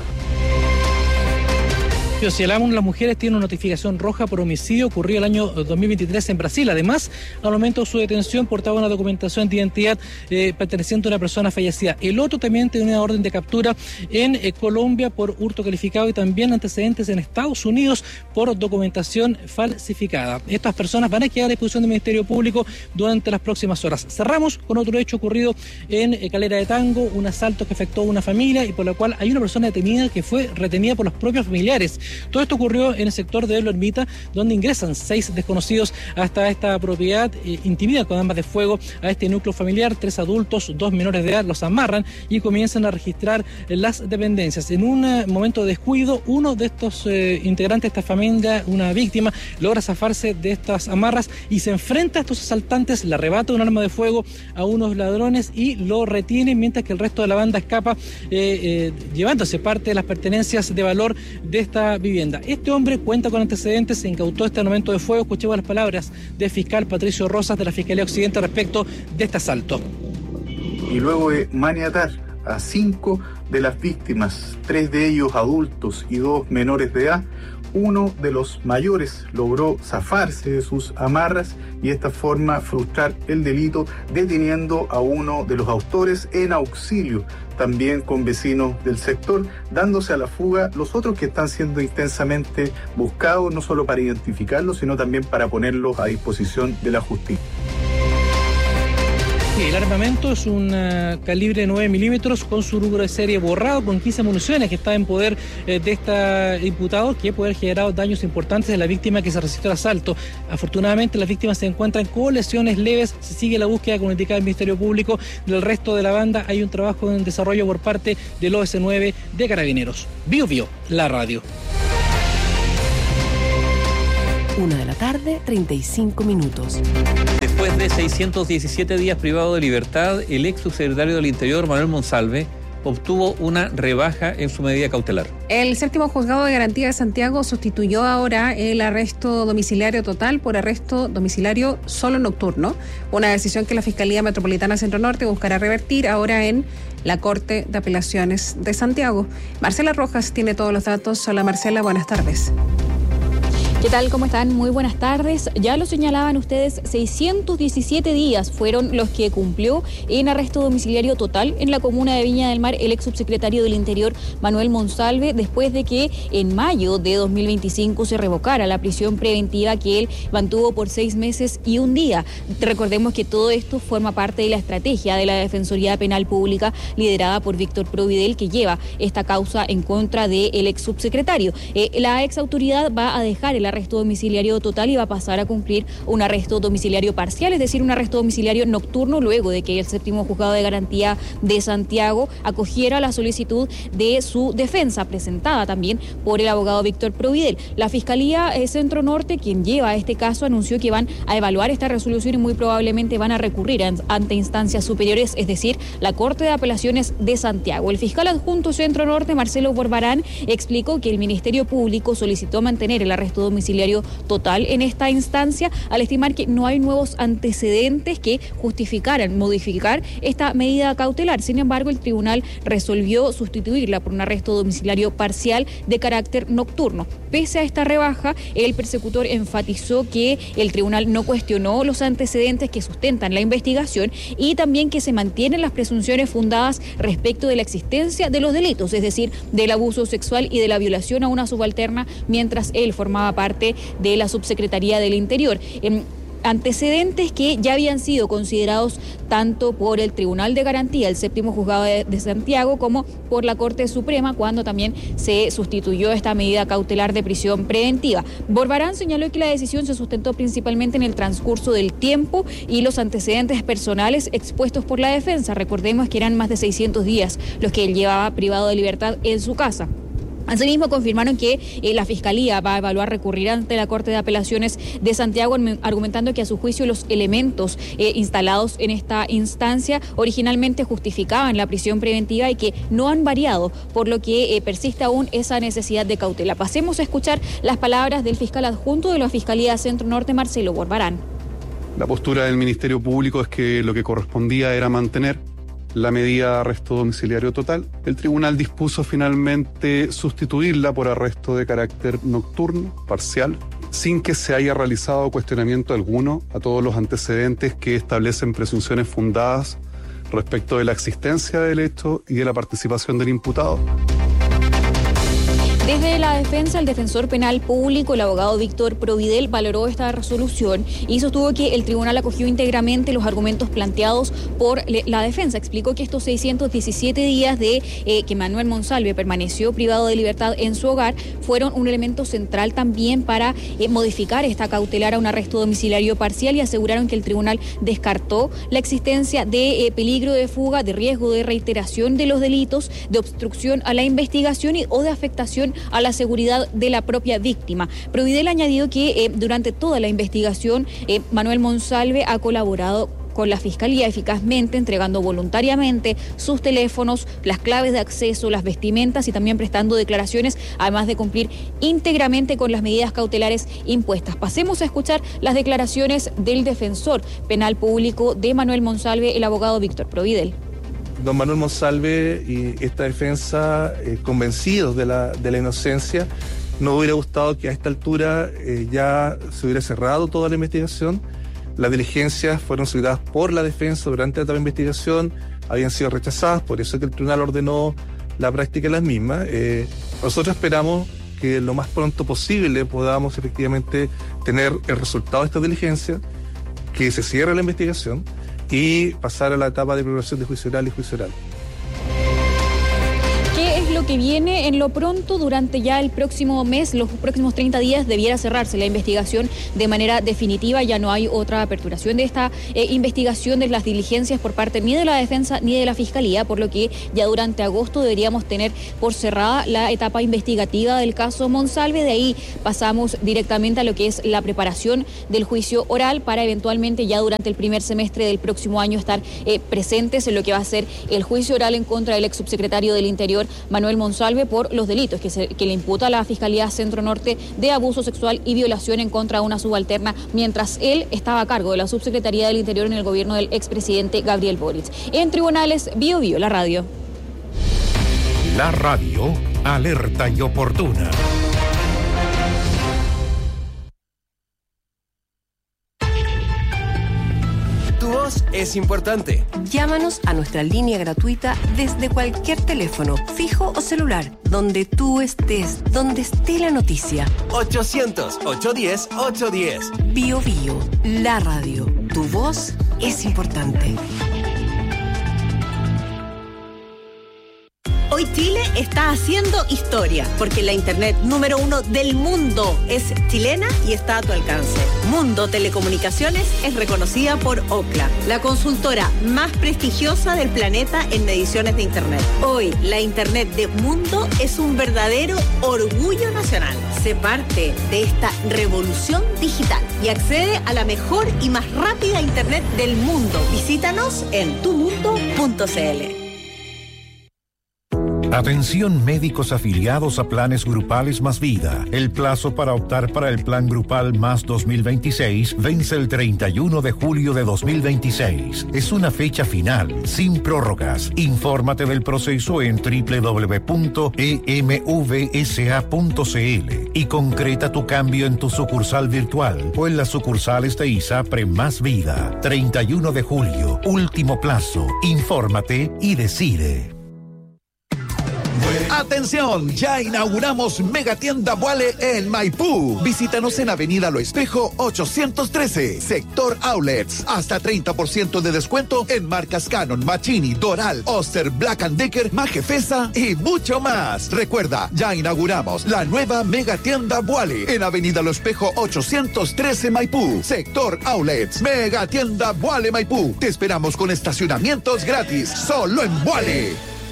Si hablamos, las mujeres tienen una notificación roja por homicidio ocurrido el año dos mil veintitrés en Brasil. Además, al momento de su detención portaba una documentación de identidad eh, perteneciente a una persona fallecida. El otro también tiene una orden de captura en eh, Colombia por hurto calificado y también antecedentes en Estados Unidos por documentación falsificada. Estas personas van a quedar a disposición del Ministerio Público durante las próximas horas. Cerramos con otro hecho ocurrido en eh, Calera de Tango, un asalto que afectó a una familia y por la cual hay una persona detenida que fue retenida por los propios familiares. Todo esto ocurrió en el sector de La Ermita, donde ingresan seis desconocidos hasta esta propiedad, eh, intimidan con armas de fuego a este núcleo familiar, tres adultos, dos menores de edad, los amarran y comienzan a registrar las dependencias. En un eh, momento de descuido, uno de estos eh, integrantes de esta familia, una víctima, logra zafarse de estas amarras y se enfrenta a estos asaltantes, le arrebata un arma de fuego a unos ladrones y lo retiene, mientras que el resto de la banda escapa, eh, eh, llevándose parte de las pertenencias de valor de esta vivienda. Este hombre cuenta con antecedentes, se incautó este armamento de fuego. Escuchemos las palabras del fiscal Patricio Rosas de la Fiscalía Occidente respecto de este asalto. Y luego de maniatar a cinco de las víctimas, tres de ellos adultos y dos menores de edad, uno de los mayores logró zafarse de sus amarras y de esta forma frustrar el delito, deteniendo a uno de los autores en auxilio, también con vecinos del sector, dándose a la fuga los otros que están siendo intensamente buscados, no solo para identificarlos, sino también para ponerlos a disposición de la justicia. El armamento es un uh, calibre nueve milímetros con su número de serie borrado, con quince municiones que está en poder eh, de este imputado, que puede haber generado daños importantes a la víctima que se resistió al asalto. Afortunadamente, las víctimas se encuentran con lesiones leves. Se sigue la búsqueda, como indicaba el Ministerio Público. Del resto de la banda hay un trabajo en desarrollo por parte del O S nueve de Carabineros. Bio Bio, la radio. Una de la tarde, treinta y cinco minutos. Después de seiscientos diecisiete días privado de libertad, el ex subsecretario del Interior, Manuel Monsalve, obtuvo una rebaja en su medida cautelar. El séptimo juzgado de garantía de Santiago sustituyó ahora el arresto domiciliario total por arresto domiciliario solo nocturno, una decisión que la Fiscalía Metropolitana Centro Norte buscará revertir ahora en la Corte de Apelaciones de Santiago. Marcela Rojas tiene todos los datos. Hola Marcela, buenas tardes. ¿Qué tal? ¿Cómo están? Muy buenas tardes. Ya lo señalaban ustedes, seiscientos diecisiete días fueron los que cumplió en arresto domiciliario total en la comuna de Viña del Mar el ex subsecretario del Interior, Manuel Monsalve, después de que en mayo de dos mil veinticinco se revocara la prisión preventiva que él mantuvo por seis meses y un día. Recordemos que todo esto forma parte de la estrategia de la Defensoría Penal Pública liderada por Víctor Providel, que lleva esta causa en contra del ex subsecretario. Eh, la ex autoridad va a dejar el arresto domiciliario total y va a pasar a cumplir un arresto domiciliario parcial, es decir, un arresto domiciliario nocturno, luego de que el séptimo juzgado de garantía de Santiago acogiera la solicitud de su defensa, presentada también por el abogado Víctor Providel. La Fiscalía eh, Centro Norte, quien lleva este caso, anunció que van a evaluar esta resolución y muy probablemente van a recurrir an- ante instancias superiores, es decir, la Corte de Apelaciones de Santiago. El fiscal adjunto Centro Norte, Marcelo Borbarán, explicó que el Ministerio Público solicitó mantener el arresto domiciliario domiciliario total en esta instancia, al estimar que no hay nuevos antecedentes que justificaran modificar esta medida cautelar. Sin embargo, el tribunal resolvió sustituirla por un arresto domiciliario parcial de carácter nocturno. Pese a esta rebaja, el persecutor enfatizó que el tribunal no cuestionó los antecedentes que sustentan la investigación y también que se mantienen las presunciones fundadas respecto de la existencia de los delitos, es decir, del abuso sexual y de la violación a una subalterna, mientras él formaba parte de la Subsecretaría del Interior. Eh, antecedentes que ya habían sido considerados tanto por el Tribunal de Garantía, el séptimo juzgado de, de Santiago, como por la Corte Suprema, cuando también se sustituyó esta medida cautelar de prisión preventiva. Borbarán señaló que la decisión se sustentó principalmente en el transcurso del tiempo y los antecedentes personales expuestos por la defensa. Recordemos que eran más de seiscientos días los que él llevaba privado de libertad en su casa. Asimismo, confirmaron que eh, la Fiscalía va a evaluar recurrir ante la Corte de Apelaciones de Santiago, argumentando que a su juicio los elementos eh, instalados en esta instancia originalmente justificaban la prisión preventiva y que no han variado, por lo que eh, persiste aún esa necesidad de cautela. Pasemos a escuchar las palabras del fiscal adjunto de la Fiscalía Centro Norte, Marcelo Borbarán. La postura del Ministerio Público es que lo que correspondía era mantener la medida de arresto domiciliario total. El tribunal dispuso finalmente sustituirla por arresto de carácter nocturno, parcial, sin que se haya realizado cuestionamiento alguno a todos los antecedentes que establecen presunciones fundadas respecto de la existencia del hecho y de la participación del imputado. Desde la defensa, el defensor penal público, el abogado Víctor Providel, valoró esta resolución y sostuvo que el tribunal acogió íntegramente los argumentos planteados por la defensa. Explicó que estos seiscientos diecisiete días de eh, que Manuel Monsalve permaneció privado de libertad en su hogar fueron un elemento central también para eh, modificar esta cautelar a un arresto domiciliario parcial, y aseguraron que el tribunal descartó la existencia de eh, peligro de fuga, de riesgo de reiteración de los delitos, de obstrucción a la investigación y o de afectación a la seguridad de la propia víctima. Providel añadió que eh, durante toda la investigación eh, Manuel Monsalve ha colaborado con la Fiscalía eficazmente, entregando voluntariamente sus teléfonos, las claves de acceso, las vestimentas y también prestando declaraciones, además de cumplir íntegramente con las medidas cautelares impuestas. Pasemos a escuchar las declaraciones del defensor penal público de Manuel Monsalve, el abogado Víctor Providel. Don Manuel Monsalve y esta defensa, eh, convencidos de la, de la inocencia, nos hubiera gustado que a esta altura eh, ya se hubiera cerrado toda la investigación. Las diligencias fueron solicitadas por la defensa durante la investigación, habían sido rechazadas, por eso es que el tribunal ordenó la práctica de las mismas. Eh, nosotros esperamos que lo más pronto posible podamos efectivamente tener el resultado de esta diligencia, que se cierre la investigación y pasar a la etapa de preparación de juicio oral y juicio oral. ¿Qué es lo que viene en lo pronto? Durante ya el próximo mes, los próximos treinta días, debiera cerrarse la investigación de manera definitiva. Ya no hay otra aperturación de esta eh, investigación, de las diligencias por parte ni de la defensa ni de la Fiscalía, por lo que ya durante agosto deberíamos tener por cerrada la etapa investigativa del caso Monsalve. De ahí pasamos directamente a lo que es la preparación del juicio oral, para eventualmente ya durante el primer semestre del próximo año estar eh, presentes en lo que va a ser el juicio oral en contra del ex subsecretario del Interior, Manuel Monsalve, por los delitos que, se, que le imputa a la Fiscalía Centro Norte de abuso sexual y violación en contra de una subalterna, mientras él estaba a cargo de la Subsecretaría del Interior en el gobierno del expresidente Gabriel Boric. En tribunales, Bio Bio, la radio. La radio, alerta y oportuna. Tu voz es importante. Llámanos a nuestra línea gratuita desde cualquier teléfono, fijo o celular, donde tú estés, donde esté la noticia. ochocientos, ochocientos diez, ochocientos diez. Bio Bio, la radio. Tu voz es importante. Hoy Chile está haciendo historia, porque la internet número uno del mundo es chilena y está a tu alcance. Mundo Telecomunicaciones es reconocida por Ookla, la consultora más prestigiosa del planeta en mediciones de internet. Hoy, la internet de Mundo es un verdadero orgullo nacional. Sé parte de esta revolución digital y accede a la mejor y más rápida internet del mundo. Visítanos en tu mundo punto c l. Atención médicos afiliados a planes grupales Más Vida. El plazo para optar para el plan grupal Más dos mil veintiséis vence el treinta y uno de julio de dos mil veintiséis. Es una fecha final, sin prórrogas. Infórmate del proceso en doble u doble u doble u punto e m v s a punto c l y concreta tu cambio en tu sucursal virtual o en las sucursales de ISAPRE Más Vida. treinta y uno de julio, último plazo. Infórmate y decide. ¡Atención! Ya inauguramos Megatienda Vuale en Maipú. Visítanos en Avenida Lo Espejo ochocientos trece, Sector Outlets. Hasta treinta por ciento de descuento en marcas Canon, Machini, Doral, Oster, Black and Decker, Majefesa y mucho más. Recuerda, ya inauguramos la nueva Megatienda Vuale en Avenida Lo Espejo ochocientos trece, Maipú. Sector Outlets. Megatienda Vuale Maipú. Te esperamos con estacionamientos gratis. Solo en Vuale.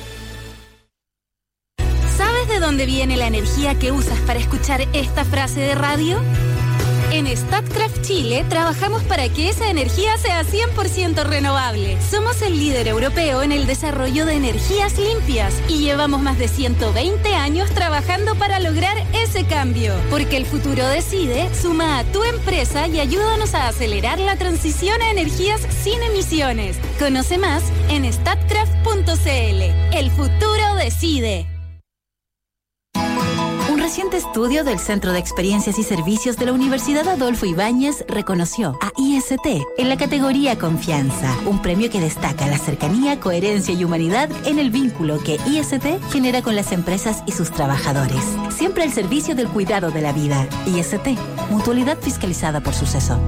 ¿Sabes de dónde viene la energía que usas para escuchar esta frase de radio? En Statkraft Chile trabajamos para que esa energía sea cien por ciento renovable. Somos el líder europeo en el desarrollo de energías limpias y llevamos más de ciento veinte años trabajando para lograr ese cambio. Porque el futuro decide, suma a tu empresa y ayúdanos a acelerar la transición a energías sin emisiones. Conoce más en statkraft punto c l. El futuro decide. reciente estudio del Centro de Experiencias y Servicios de la Universidad Adolfo Ibáñez reconoció a I S T en la categoría Confianza, un premio que destaca la cercanía, coherencia y humanidad en el vínculo que I S T genera con las empresas y sus trabajadores. Siempre al servicio del cuidado de la vida. I S T, mutualidad fiscalizada por Suceso.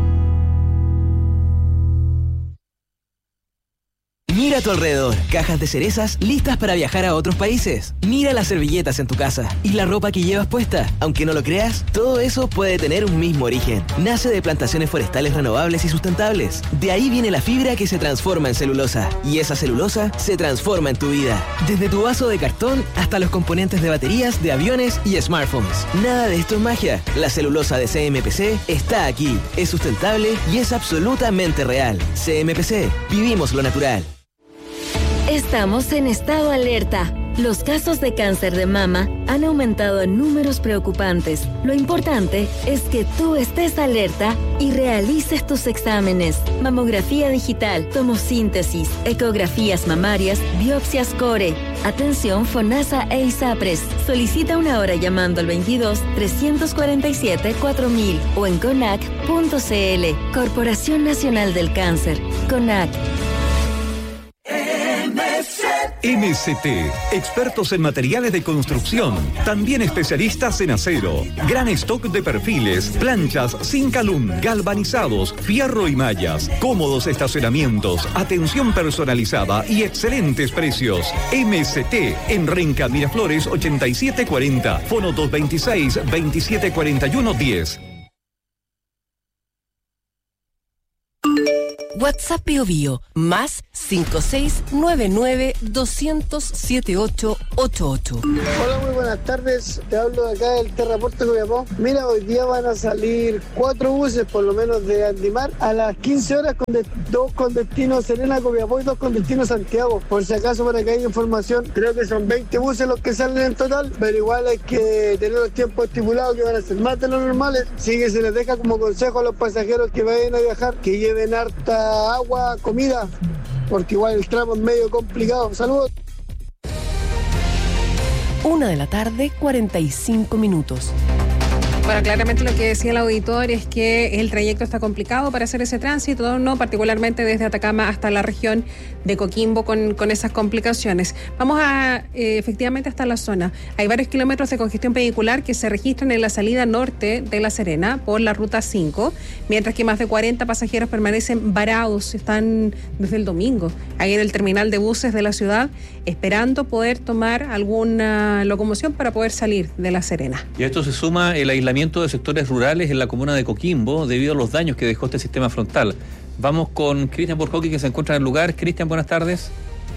Mira a tu alrededor, cajas de cerezas listas para viajar a otros países. Mira las servilletas en tu casa y la ropa que llevas puesta. Aunque no lo creas, todo eso puede tener un mismo origen. Nace de plantaciones forestales renovables y sustentables. De ahí viene la fibra que se transforma en celulosa. Y esa celulosa se transforma en tu vida. Desde tu vaso de cartón hasta los componentes de baterías, de aviones y smartphones. Nada de esto es magia. La celulosa de C M P C está aquí. Es sustentable y es absolutamente real. C M P C. Vivimos lo natural. Estamos en estado alerta. Los casos de cáncer de mama han aumentado en números preocupantes. Lo importante es que tú estés alerta y realices tus exámenes. Mamografía digital, tomosíntesis, ecografías mamarias, biopsias core. Atención FONASA e ISAPRES. Solicita una hora llamando al veintidós, trescientos cuarenta y siete, cuatro mil o en conac punto c l. Corporación Nacional del Cáncer. CONAC. M S T, expertos en materiales de construcción, también especialistas en acero, gran stock de perfiles, planchas, zinc alum, galvanizados, fierro y mallas, cómodos estacionamientos, atención personalizada y excelentes precios. M S T en Renca Miraflores ochenta y siete cuarenta, fono dos veintiséis, veintisiete cuarenta y uno diez. WhatsApp Bio Bio, más cinco seis nueve nueve, dos cero cero, siete ocho ocho ocho. Hola, muy buenas tardes. Te hablo de acá del Terraporte Copiapó. Mira, hoy día van a salir cuatro buses, por lo menos de Andimar, a las quince horas, con de, dos con destino Serena, Copiapó y dos con destino Santiago. Por si acaso, para que haya información, creo que son veinte buses los que salen en total, pero igual hay que tener los tiempos estipulados, que van a ser más de los normales. Así que se les deja como consejo a los pasajeros que vayan a viajar que lleven harta agua, comida, porque igual el tramo es medio complicado. Saludos. Una de la tarde, cuarenta y cinco minutos. Bueno, claramente lo que decía el auditor es que el trayecto está complicado para hacer ese tránsito, no particularmente desde Atacama hasta la región de Coquimbo con, con esas complicaciones. Vamos a eh, efectivamente hasta la zona. Hay varios kilómetros de congestión vehicular que se registran en la salida norte de La Serena por la ruta cinco, mientras que más de cuarenta pasajeros permanecen varados, están desde el domingo ahí en el terminal de buses de la ciudad, esperando poder tomar alguna locomoción para poder salir de La Serena. Y a esto se suma el aislamiento de sectores rurales en la comuna de Coquimbo debido a los daños que dejó este sistema frontal. Vamos con Cristian Borjoki, que se encuentra en el lugar. Cristian, buenas tardes.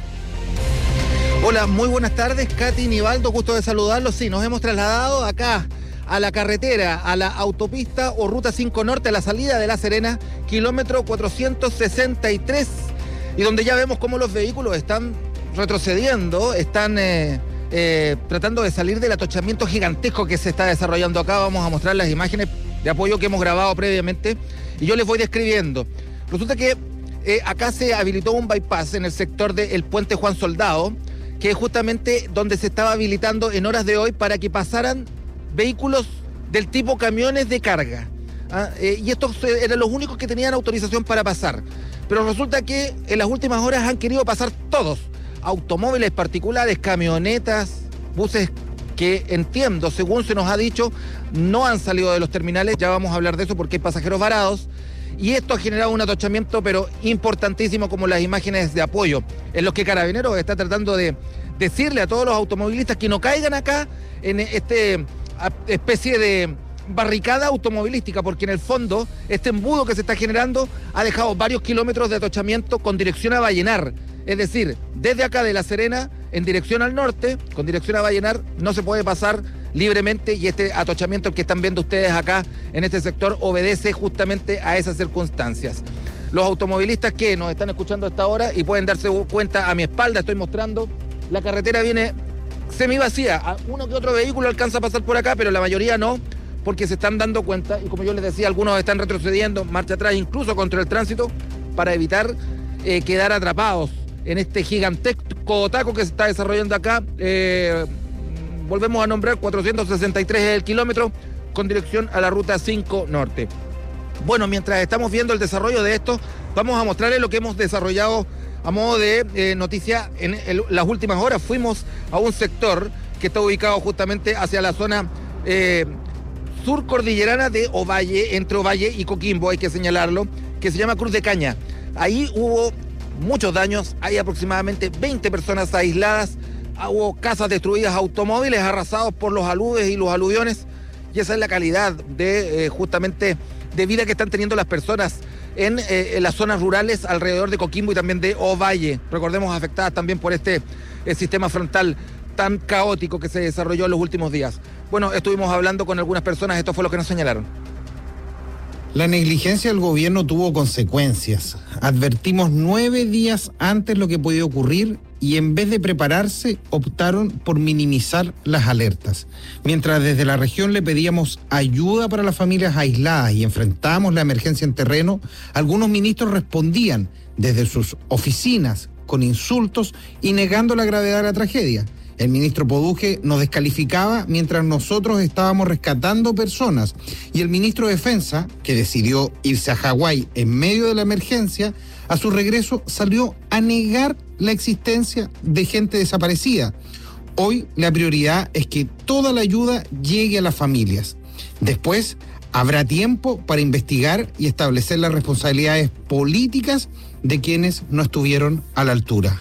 Hola, muy buenas tardes, Katy, Nivaldo, gusto de saludarlos. Sí, nos hemos trasladado acá a la carretera, a la autopista o ruta cinco Norte, a la salida de La Serena, kilómetro cuatrocientos sesenta y tres, y donde ya vemos cómo los vehículos están retrocediendo, están eh, eh, tratando de salir del atochamiento gigantesco que se está desarrollando acá. Vamos a mostrar las imágenes de apoyo que hemos grabado previamente y yo les voy describiendo. Resulta que eh, acá se habilitó un bypass en el sector del puente Juan Soldado, que es justamente donde se estaba habilitando en horas de hoy para que pasaran vehículos del tipo camiones de carga. ¿Ah? Eh, y estos eran los únicos que tenían autorización para pasar. Pero resulta que en las últimas horas han querido pasar todos. Automóviles particulares, camionetas, buses que entiendo, según se nos ha dicho, no han salido de los terminales. Ya vamos a hablar de eso porque hay pasajeros varados. Y esto ha generado un atochamiento, pero importantísimo, como las imágenes de apoyo, en los que Carabineros está tratando de decirle a todos los automovilistas que no caigan acá en este especie de barricada automovilística, porque en el fondo este embudo que se está generando ha dejado varios kilómetros de atochamiento con dirección a Vallenar. Es decir, desde acá de La Serena, en dirección al norte, con dirección a Vallenar, no se puede pasar libremente, y este atochamiento que están viendo ustedes acá en este sector obedece justamente a esas circunstancias. Los automovilistas que nos están escuchando a esta hora y pueden darse cuenta, a mi espalda estoy mostrando, la carretera viene semi vacía. Uno que otro vehículo alcanza a pasar por acá, pero la mayoría no, porque se están dando cuenta, y como yo les decía, algunos están retrocediendo, marcha atrás, incluso contra el tránsito, para evitar eh, quedar atrapados en este gigantesco taco que se está desarrollando acá, eh, volvemos a nombrar, cuatrocientos sesenta y tres es el kilómetro con dirección a la ruta cinco Norte. Bueno, mientras estamos viendo el desarrollo de esto, vamos a mostrarles lo que hemos desarrollado a modo de eh, noticia en el, las últimas horas. Fuimos a un sector que está ubicado justamente hacia la zona eh, sur cordillerana de Ovalle, entre Ovalle y Coquimbo, hay que señalarlo, que se llama Cruz de Caña. Ahí hubo muchos daños, hay aproximadamente veinte personas aisladas, hubo casas destruidas, automóviles arrasados por los aludes y los aluviones, y esa es la calidad de eh, justamente de vida que están teniendo las personas en, eh, en las zonas rurales alrededor de Coquimbo y también de Ovalle. Recordemos, afectadas también por este eh, sistema frontal tan caótico que se desarrolló en los últimos días. Bueno, estuvimos hablando con algunas personas, esto fue lo que nos señalaron. La negligencia del gobierno tuvo consecuencias. Advertimos nueve días antes lo que podía ocurrir y en vez de prepararse, optaron por minimizar las alertas. Mientras desde la región le pedíamos ayuda para las familias aisladas y enfrentábamos la emergencia en terreno, algunos ministros respondían desde sus oficinas con insultos y negando la gravedad de la tragedia. El ministro Poduje nos descalificaba mientras nosotros estábamos rescatando personas y el ministro de Defensa, que decidió irse a Hawái en medio de la emergencia, a su regreso salió a negar la existencia de gente desaparecida. Hoy la prioridad es que toda la ayuda llegue a las familias. Después habrá tiempo para investigar y establecer las responsabilidades políticas de quienes no estuvieron a la altura.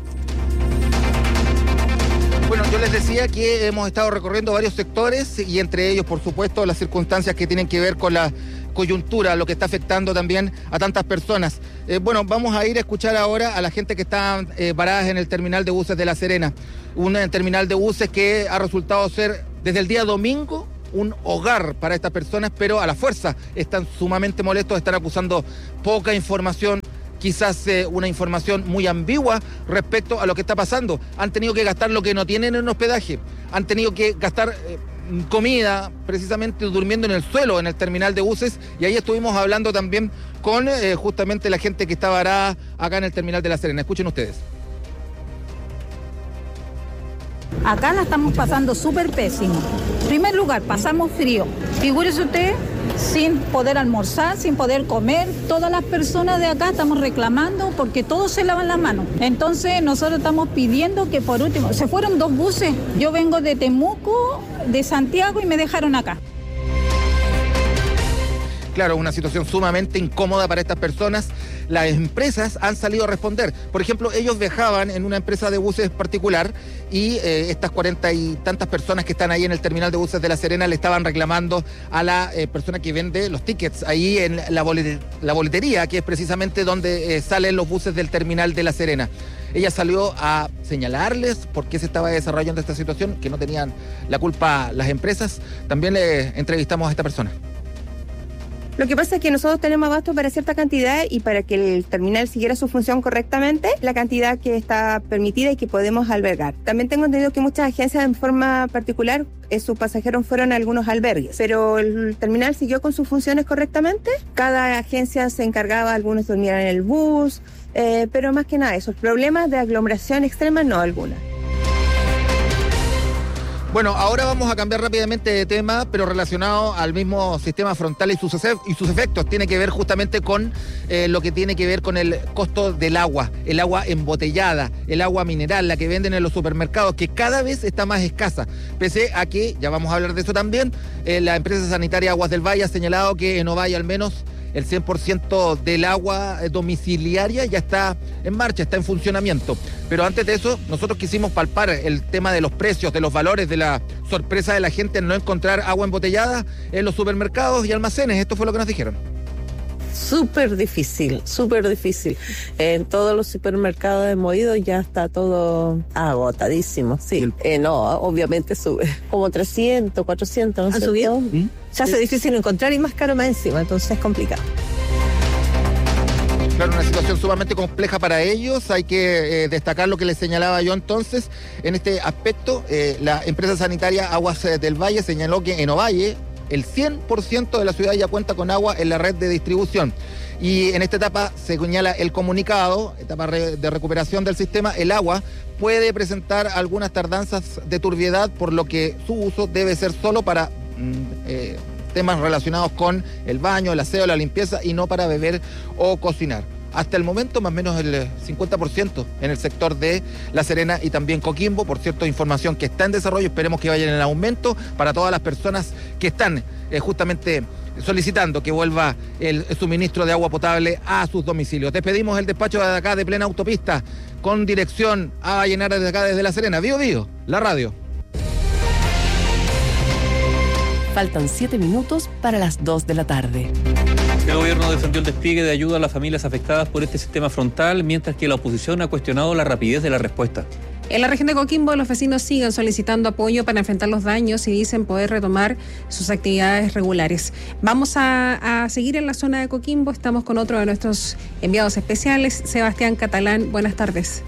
Bueno, yo les decía que hemos estado recorriendo varios sectores y entre ellos, por supuesto, las circunstancias que tienen que ver con la coyuntura, lo que está afectando también a tantas personas. Eh, bueno, vamos a ir a escuchar ahora a la gente que está eh, varadas en el terminal de buses de La Serena. Un eh, terminal de buses que ha resultado ser desde el día domingo un hogar para estas personas, pero a la fuerza están sumamente molestos, están acusando poca información, quizás eh, una información muy ambigua respecto a lo que está pasando. Han tenido que gastar lo que no tienen en hospedaje, han tenido que gastar eh, comida, precisamente durmiendo en el suelo en el terminal de buses, y ahí estuvimos hablando también con eh, justamente la gente que está varada acá en el terminal de La Serena. Escuchen ustedes. Acá la estamos pasando súper pésimo. En primer lugar, pasamos frío. Figúrese usted, sin poder almorzar, sin poder comer. Todas las personas de acá estamos reclamando porque todos se lavan las manos. Entonces nosotros estamos pidiendo que por último, se fueron dos buses. Yo vengo de Temuco, de Santiago y me dejaron acá. Claro, una situación sumamente incómoda para estas personas. Las empresas han salido a responder. Por ejemplo, ellos viajaban en una empresa de buses particular y eh, estas cuarenta y tantas personas que están ahí en el terminal de buses de La Serena le estaban reclamando a la eh, persona que vende los tickets ahí en la, bolet- la boletería, que es precisamente donde eh, salen los buses del terminal de La Serena. Ella salió a señalarles por qué se estaba desarrollando esta situación, que no tenían la culpa las empresas. También le entrevistamos a esta persona. Lo que pasa es que nosotros tenemos abasto para cierta cantidad y para que el terminal siguiera su función correctamente, la cantidad que está permitida y que podemos albergar. También tengo entendido que muchas agencias en forma particular, eh, sus pasajeros fueron a algunos albergues, pero el terminal siguió con sus funciones correctamente. Cada agencia se encargaba, algunos dormían en el bus, eh, pero más que nada, esos problemas de aglomeración extrema no alguna. Bueno, ahora vamos a cambiar rápidamente de tema, pero relacionado al mismo sistema frontal y sus, y sus efectos. Tiene que ver justamente con eh, lo que tiene que ver con el costo del agua, el agua embotellada, el agua mineral, la que venden en los supermercados, que cada vez está más escasa. Pese a que, ya vamos a hablar de eso también, eh, la empresa sanitaria Aguas del Valle ha señalado que en Ovalle al menos el cien por ciento del agua domiciliaria ya está en marcha, está en funcionamiento. Pero antes de eso, nosotros quisimos palpar el tema de los precios, de los valores, de la sorpresa de la gente en no encontrar agua embotellada en los supermercados y almacenes. Esto fue lo que nos dijeron. Súper difícil, súper difícil. En todos los supermercados hemos ido y ya está todo agotadísimo, sí. Eh, no, obviamente sube. Como trescientos, cuatrocientos, ¿no? ¿Ha subido? ¿Mm? Se hace difícil encontrar y más caro más encima, entonces es complicado. Claro, una situación sumamente compleja para ellos. Hay que eh, destacar lo que les señalaba yo entonces. En este aspecto, eh, la empresa sanitaria Aguas del Valle señaló que en Ovalle El cien por ciento de la ciudad ya cuenta con agua en la red de distribución. Y en esta etapa se señala el comunicado, etapa de recuperación del sistema, el agua puede presentar algunas tardanzas de turbiedad, por lo que su uso debe ser solo para eh, temas relacionados con el baño, el aseo, la limpieza y no para beber o cocinar. Hasta el momento, más o menos el cincuenta por ciento en el sector de La Serena y también Coquimbo. Por cierto, información que está en desarrollo, esperemos que vayan en aumento para todas las personas que están eh, justamente solicitando que vuelva el suministro de agua potable a sus domicilios. Despedimos el despacho de acá de Plena Autopista con dirección a llenar desde acá desde La Serena. Bío Bío, la radio. Faltan siete minutos para las dos de la tarde. El gobierno defendió el despliegue de ayuda a las familias afectadas por este sistema frontal, mientras que la oposición ha cuestionado la rapidez de la respuesta. En la región de Coquimbo, los vecinos siguen solicitando apoyo para enfrentar los daños y dicen poder retomar sus actividades regulares. Vamos a, a seguir en la zona de Coquimbo. Estamos con otro de nuestros enviados especiales, Sebastián Catalán. Buenas tardes.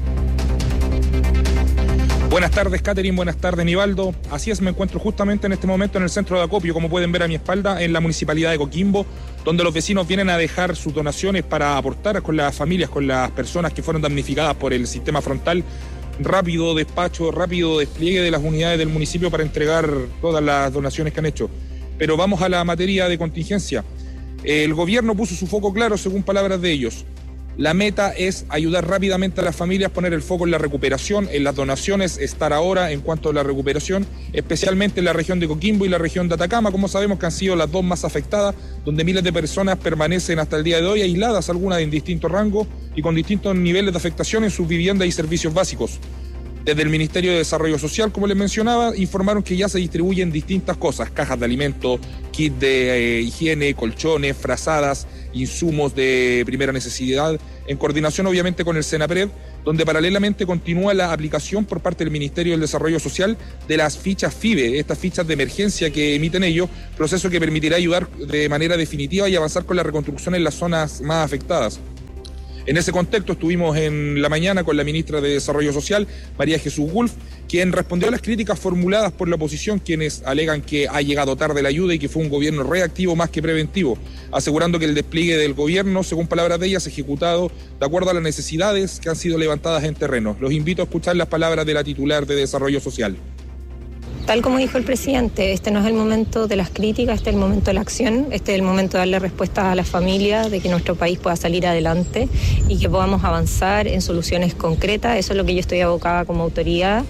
Buenas tardes, Catherine. Buenas tardes, Nivaldo. Así es, me encuentro justamente en este momento en el centro de acopio, como pueden ver a mi espalda, en la municipalidad de Coquimbo, donde los vecinos vienen a dejar sus donaciones para aportar con las familias, con las personas que fueron damnificadas por el sistema frontal. Rápido despacho, rápido despliegue de las unidades del municipio para entregar todas las donaciones que han hecho. Pero vamos a la materia de contingencia. El gobierno puso su foco claro, según palabras de ellos. La meta es ayudar rápidamente a las familias, poner el foco en la recuperación, en las donaciones, estar ahora en cuanto a la recuperación, especialmente en la región de Coquimbo y la región de Atacama, como sabemos que han sido las dos más afectadas, donde miles de personas permanecen hasta el día de hoy aisladas, algunas en distintos rangos y con distintos niveles de afectación en sus viviendas y servicios básicos. Desde el Ministerio de Desarrollo Social, como les mencionaba, informaron que ya se distribuyen distintas cosas, cajas de alimentos, kits de eh, higiene, colchones, frazadas, insumos de primera necesidad, en coordinación obviamente con el SENAPRED, donde paralelamente continúa la aplicación por parte del Ministerio del Desarrollo Social de las fichas FIBE, estas fichas de emergencia que emiten ellos, proceso que permitirá ayudar de manera definitiva y avanzar con la reconstrucción en las zonas más afectadas. En ese contexto estuvimos en la mañana con la ministra de Desarrollo Social, María Jesús Wolf, quien respondió a las críticas formuladas por la oposición, quienes alegan que ha llegado tarde la ayuda y que fue un gobierno reactivo más que preventivo, asegurando que el despliegue del gobierno, según palabras de ella, se ha ejecutado de acuerdo a las necesidades que han sido levantadas en terreno. Los invito a escuchar las palabras de la titular de Desarrollo Social. Tal como dijo el presidente, este no es el momento de las críticas, este es el momento de la acción, este es el momento de darle respuesta a las familias, de que nuestro país pueda salir adelante y que podamos avanzar en soluciones concretas. Eso es lo que yo estoy abocada como autoridad.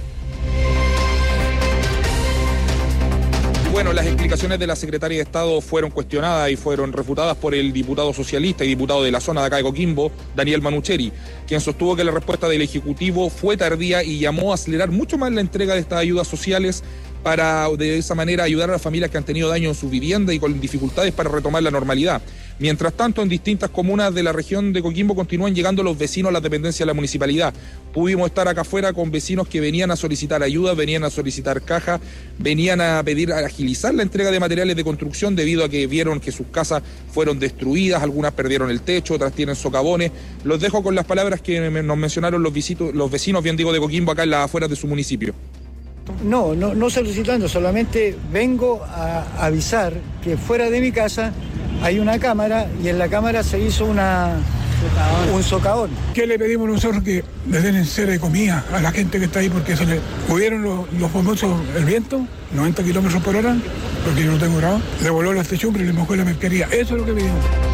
Bueno, las explicaciones de la secretaria de Estado fueron cuestionadas y fueron refutadas por el diputado socialista y diputado de la zona de acá de Coquimbo, Daniel Manucheri, quien sostuvo que la respuesta del Ejecutivo fue tardía y llamó a acelerar mucho más la entrega de estas ayudas sociales para de esa manera ayudar a las familias que han tenido daño en su vivienda y con dificultades para retomar la normalidad. Mientras tanto, en distintas comunas de la región de Coquimbo continúan llegando los vecinos a las dependencias de la municipalidad. Pudimos estar acá afuera con vecinos que venían a solicitar ayuda, venían a solicitar caja, venían a pedir a agilizar la entrega de materiales de construcción debido a que vieron que sus casas fueron destruidas, algunas perdieron el techo, otras tienen socavones. Los dejo con las palabras que nos mencionaron los, visitos, los vecinos, bien digo, de Coquimbo acá en las afueras de su municipio. No, no, no solicitando, solamente vengo a avisar que fuera de mi casa hay una cámara y en la cámara se hizo una, un socavón. ¿Qué le pedimos nosotros? Que le den en serio de comida a la gente que está ahí porque se le pudieron los, los famosos, el viento, noventa kilómetros por hora, porque yo no tengo grado, le voló las techumbres y le mojó la mercadería. Eso es lo que pedimos.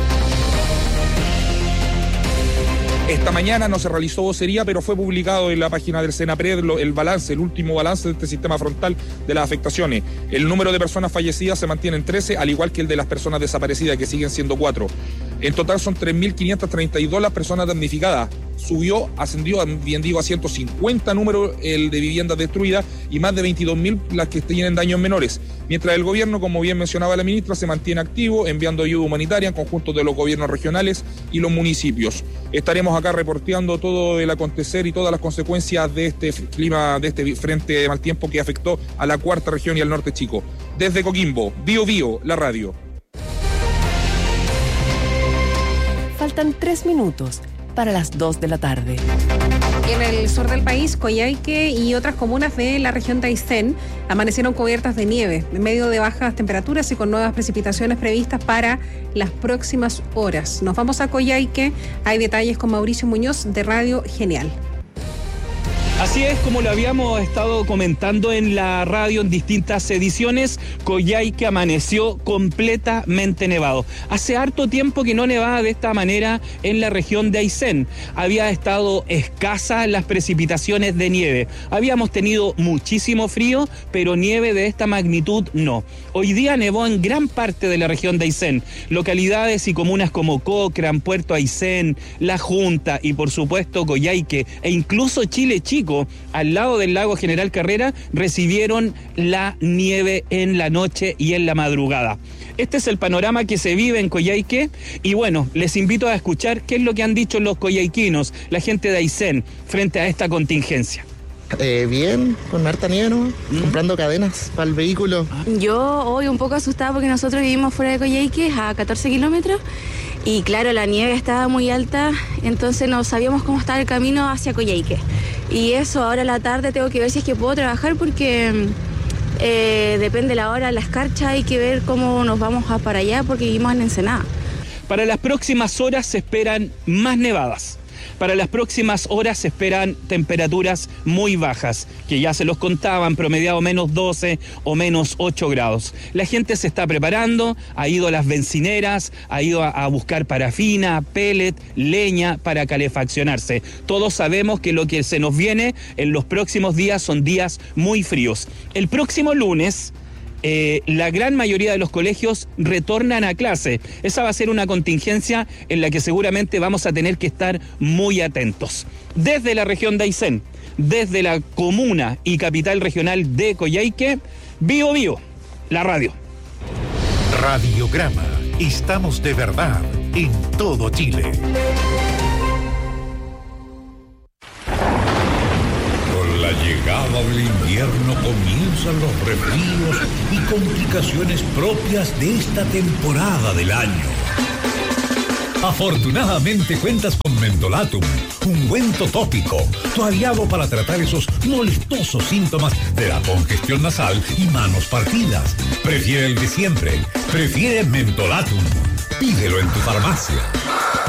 Esta mañana no se realizó vocería, pero fue publicado en la página del SENAPRED el balance, el último balance de este sistema frontal de las afectaciones. El número de personas fallecidas se mantiene en trece, al igual que el de las personas desaparecidas, que siguen siendo cuatro. En total son tres mil quinientas treinta y dos las personas damnificadas. Subió, ascendió, bien digo, a ciento cincuenta números el de viviendas destruidas y más de veintidós mil las que tienen daños menores. Mientras el gobierno, como bien mencionaba la ministra, se mantiene activo enviando ayuda humanitaria en conjunto de los gobiernos regionales y los municipios. Estaremos acá reporteando todo el acontecer y todas las consecuencias de este clima, de este frente de mal tiempo que afectó a la cuarta región y al norte chico. Desde Coquimbo, Bío Bío, la radio. Faltan tres minutos para las dos de la tarde. Y en el sur del país, Coyhaique y otras comunas de la región de Aysén amanecieron cubiertas de nieve, en medio de bajas temperaturas y con nuevas precipitaciones previstas para las próximas horas. Nos vamos a Coyhaique. Hay detalles con Mauricio Muñoz de Radio Genial. Así es, como lo habíamos estado comentando en la radio en distintas ediciones, Coyhaique amaneció completamente nevado. Hace harto tiempo que no nevaba de esta manera en la región de Aysén. Había estado escasas las precipitaciones de nieve. Habíamos tenido muchísimo frío, pero nieve de esta magnitud no. Hoy día nevó en gran parte de la región de Aysén. Localidades y comunas como Cochrane, Puerto Aysén, La Junta y por supuesto Coyhaique e incluso Chile Chico, al lado del lago General Carrera, recibieron la nieve en la noche y en la madrugada. Este es el panorama que se vive en Coyhaique y bueno, les invito a escuchar qué es lo que han dicho los coyhaiquinos, la gente de Aysén, frente a esta contingencia. Eh, bien, con harta nieve, ¿no? ¿Mm? Comprando cadenas para el vehículo. Yo hoy un poco asustada porque nosotros vivimos fuera de Coyhaique, a catorce kilómetros, y claro, la nieve estaba muy alta, entonces no sabíamos cómo estaba el camino hacia Coyhaique. Y eso, ahora a la tarde tengo que ver si es que puedo trabajar porque eh, depende la hora, la escarcha, hay que ver cómo nos vamos a para allá porque vivimos en Ensenada. Para las próximas horas se esperan más nevadas. Para las próximas horas se esperan temperaturas muy bajas, que ya se los contaban, promediado menos doce o menos ocho grados. La gente se está preparando, ha ido a las bencineras, ha ido a, a buscar parafina, pellet, leña para calefaccionarse. Todos sabemos que lo que se nos viene en los próximos días son días muy fríos. El próximo lunes, Eh, la gran mayoría de los colegios retornan a clase. Esa va a ser una contingencia en la que seguramente vamos a tener que estar muy atentos. Desde la región de Aysén, desde la comuna y capital regional de Coyhaique, Bio Bio, la radio. Radiograma. Estamos de verdad en todo Chile. La llegada del invierno comienzan los resfríos y complicaciones propias de esta temporada del año. Afortunadamente cuentas con Mentolatum, ungüento tópico, tu aliado para tratar esos molestosos síntomas de la congestión nasal y manos partidas. Prefiere el de siempre, prefiere Mentolatum. Pídelo en tu farmacia.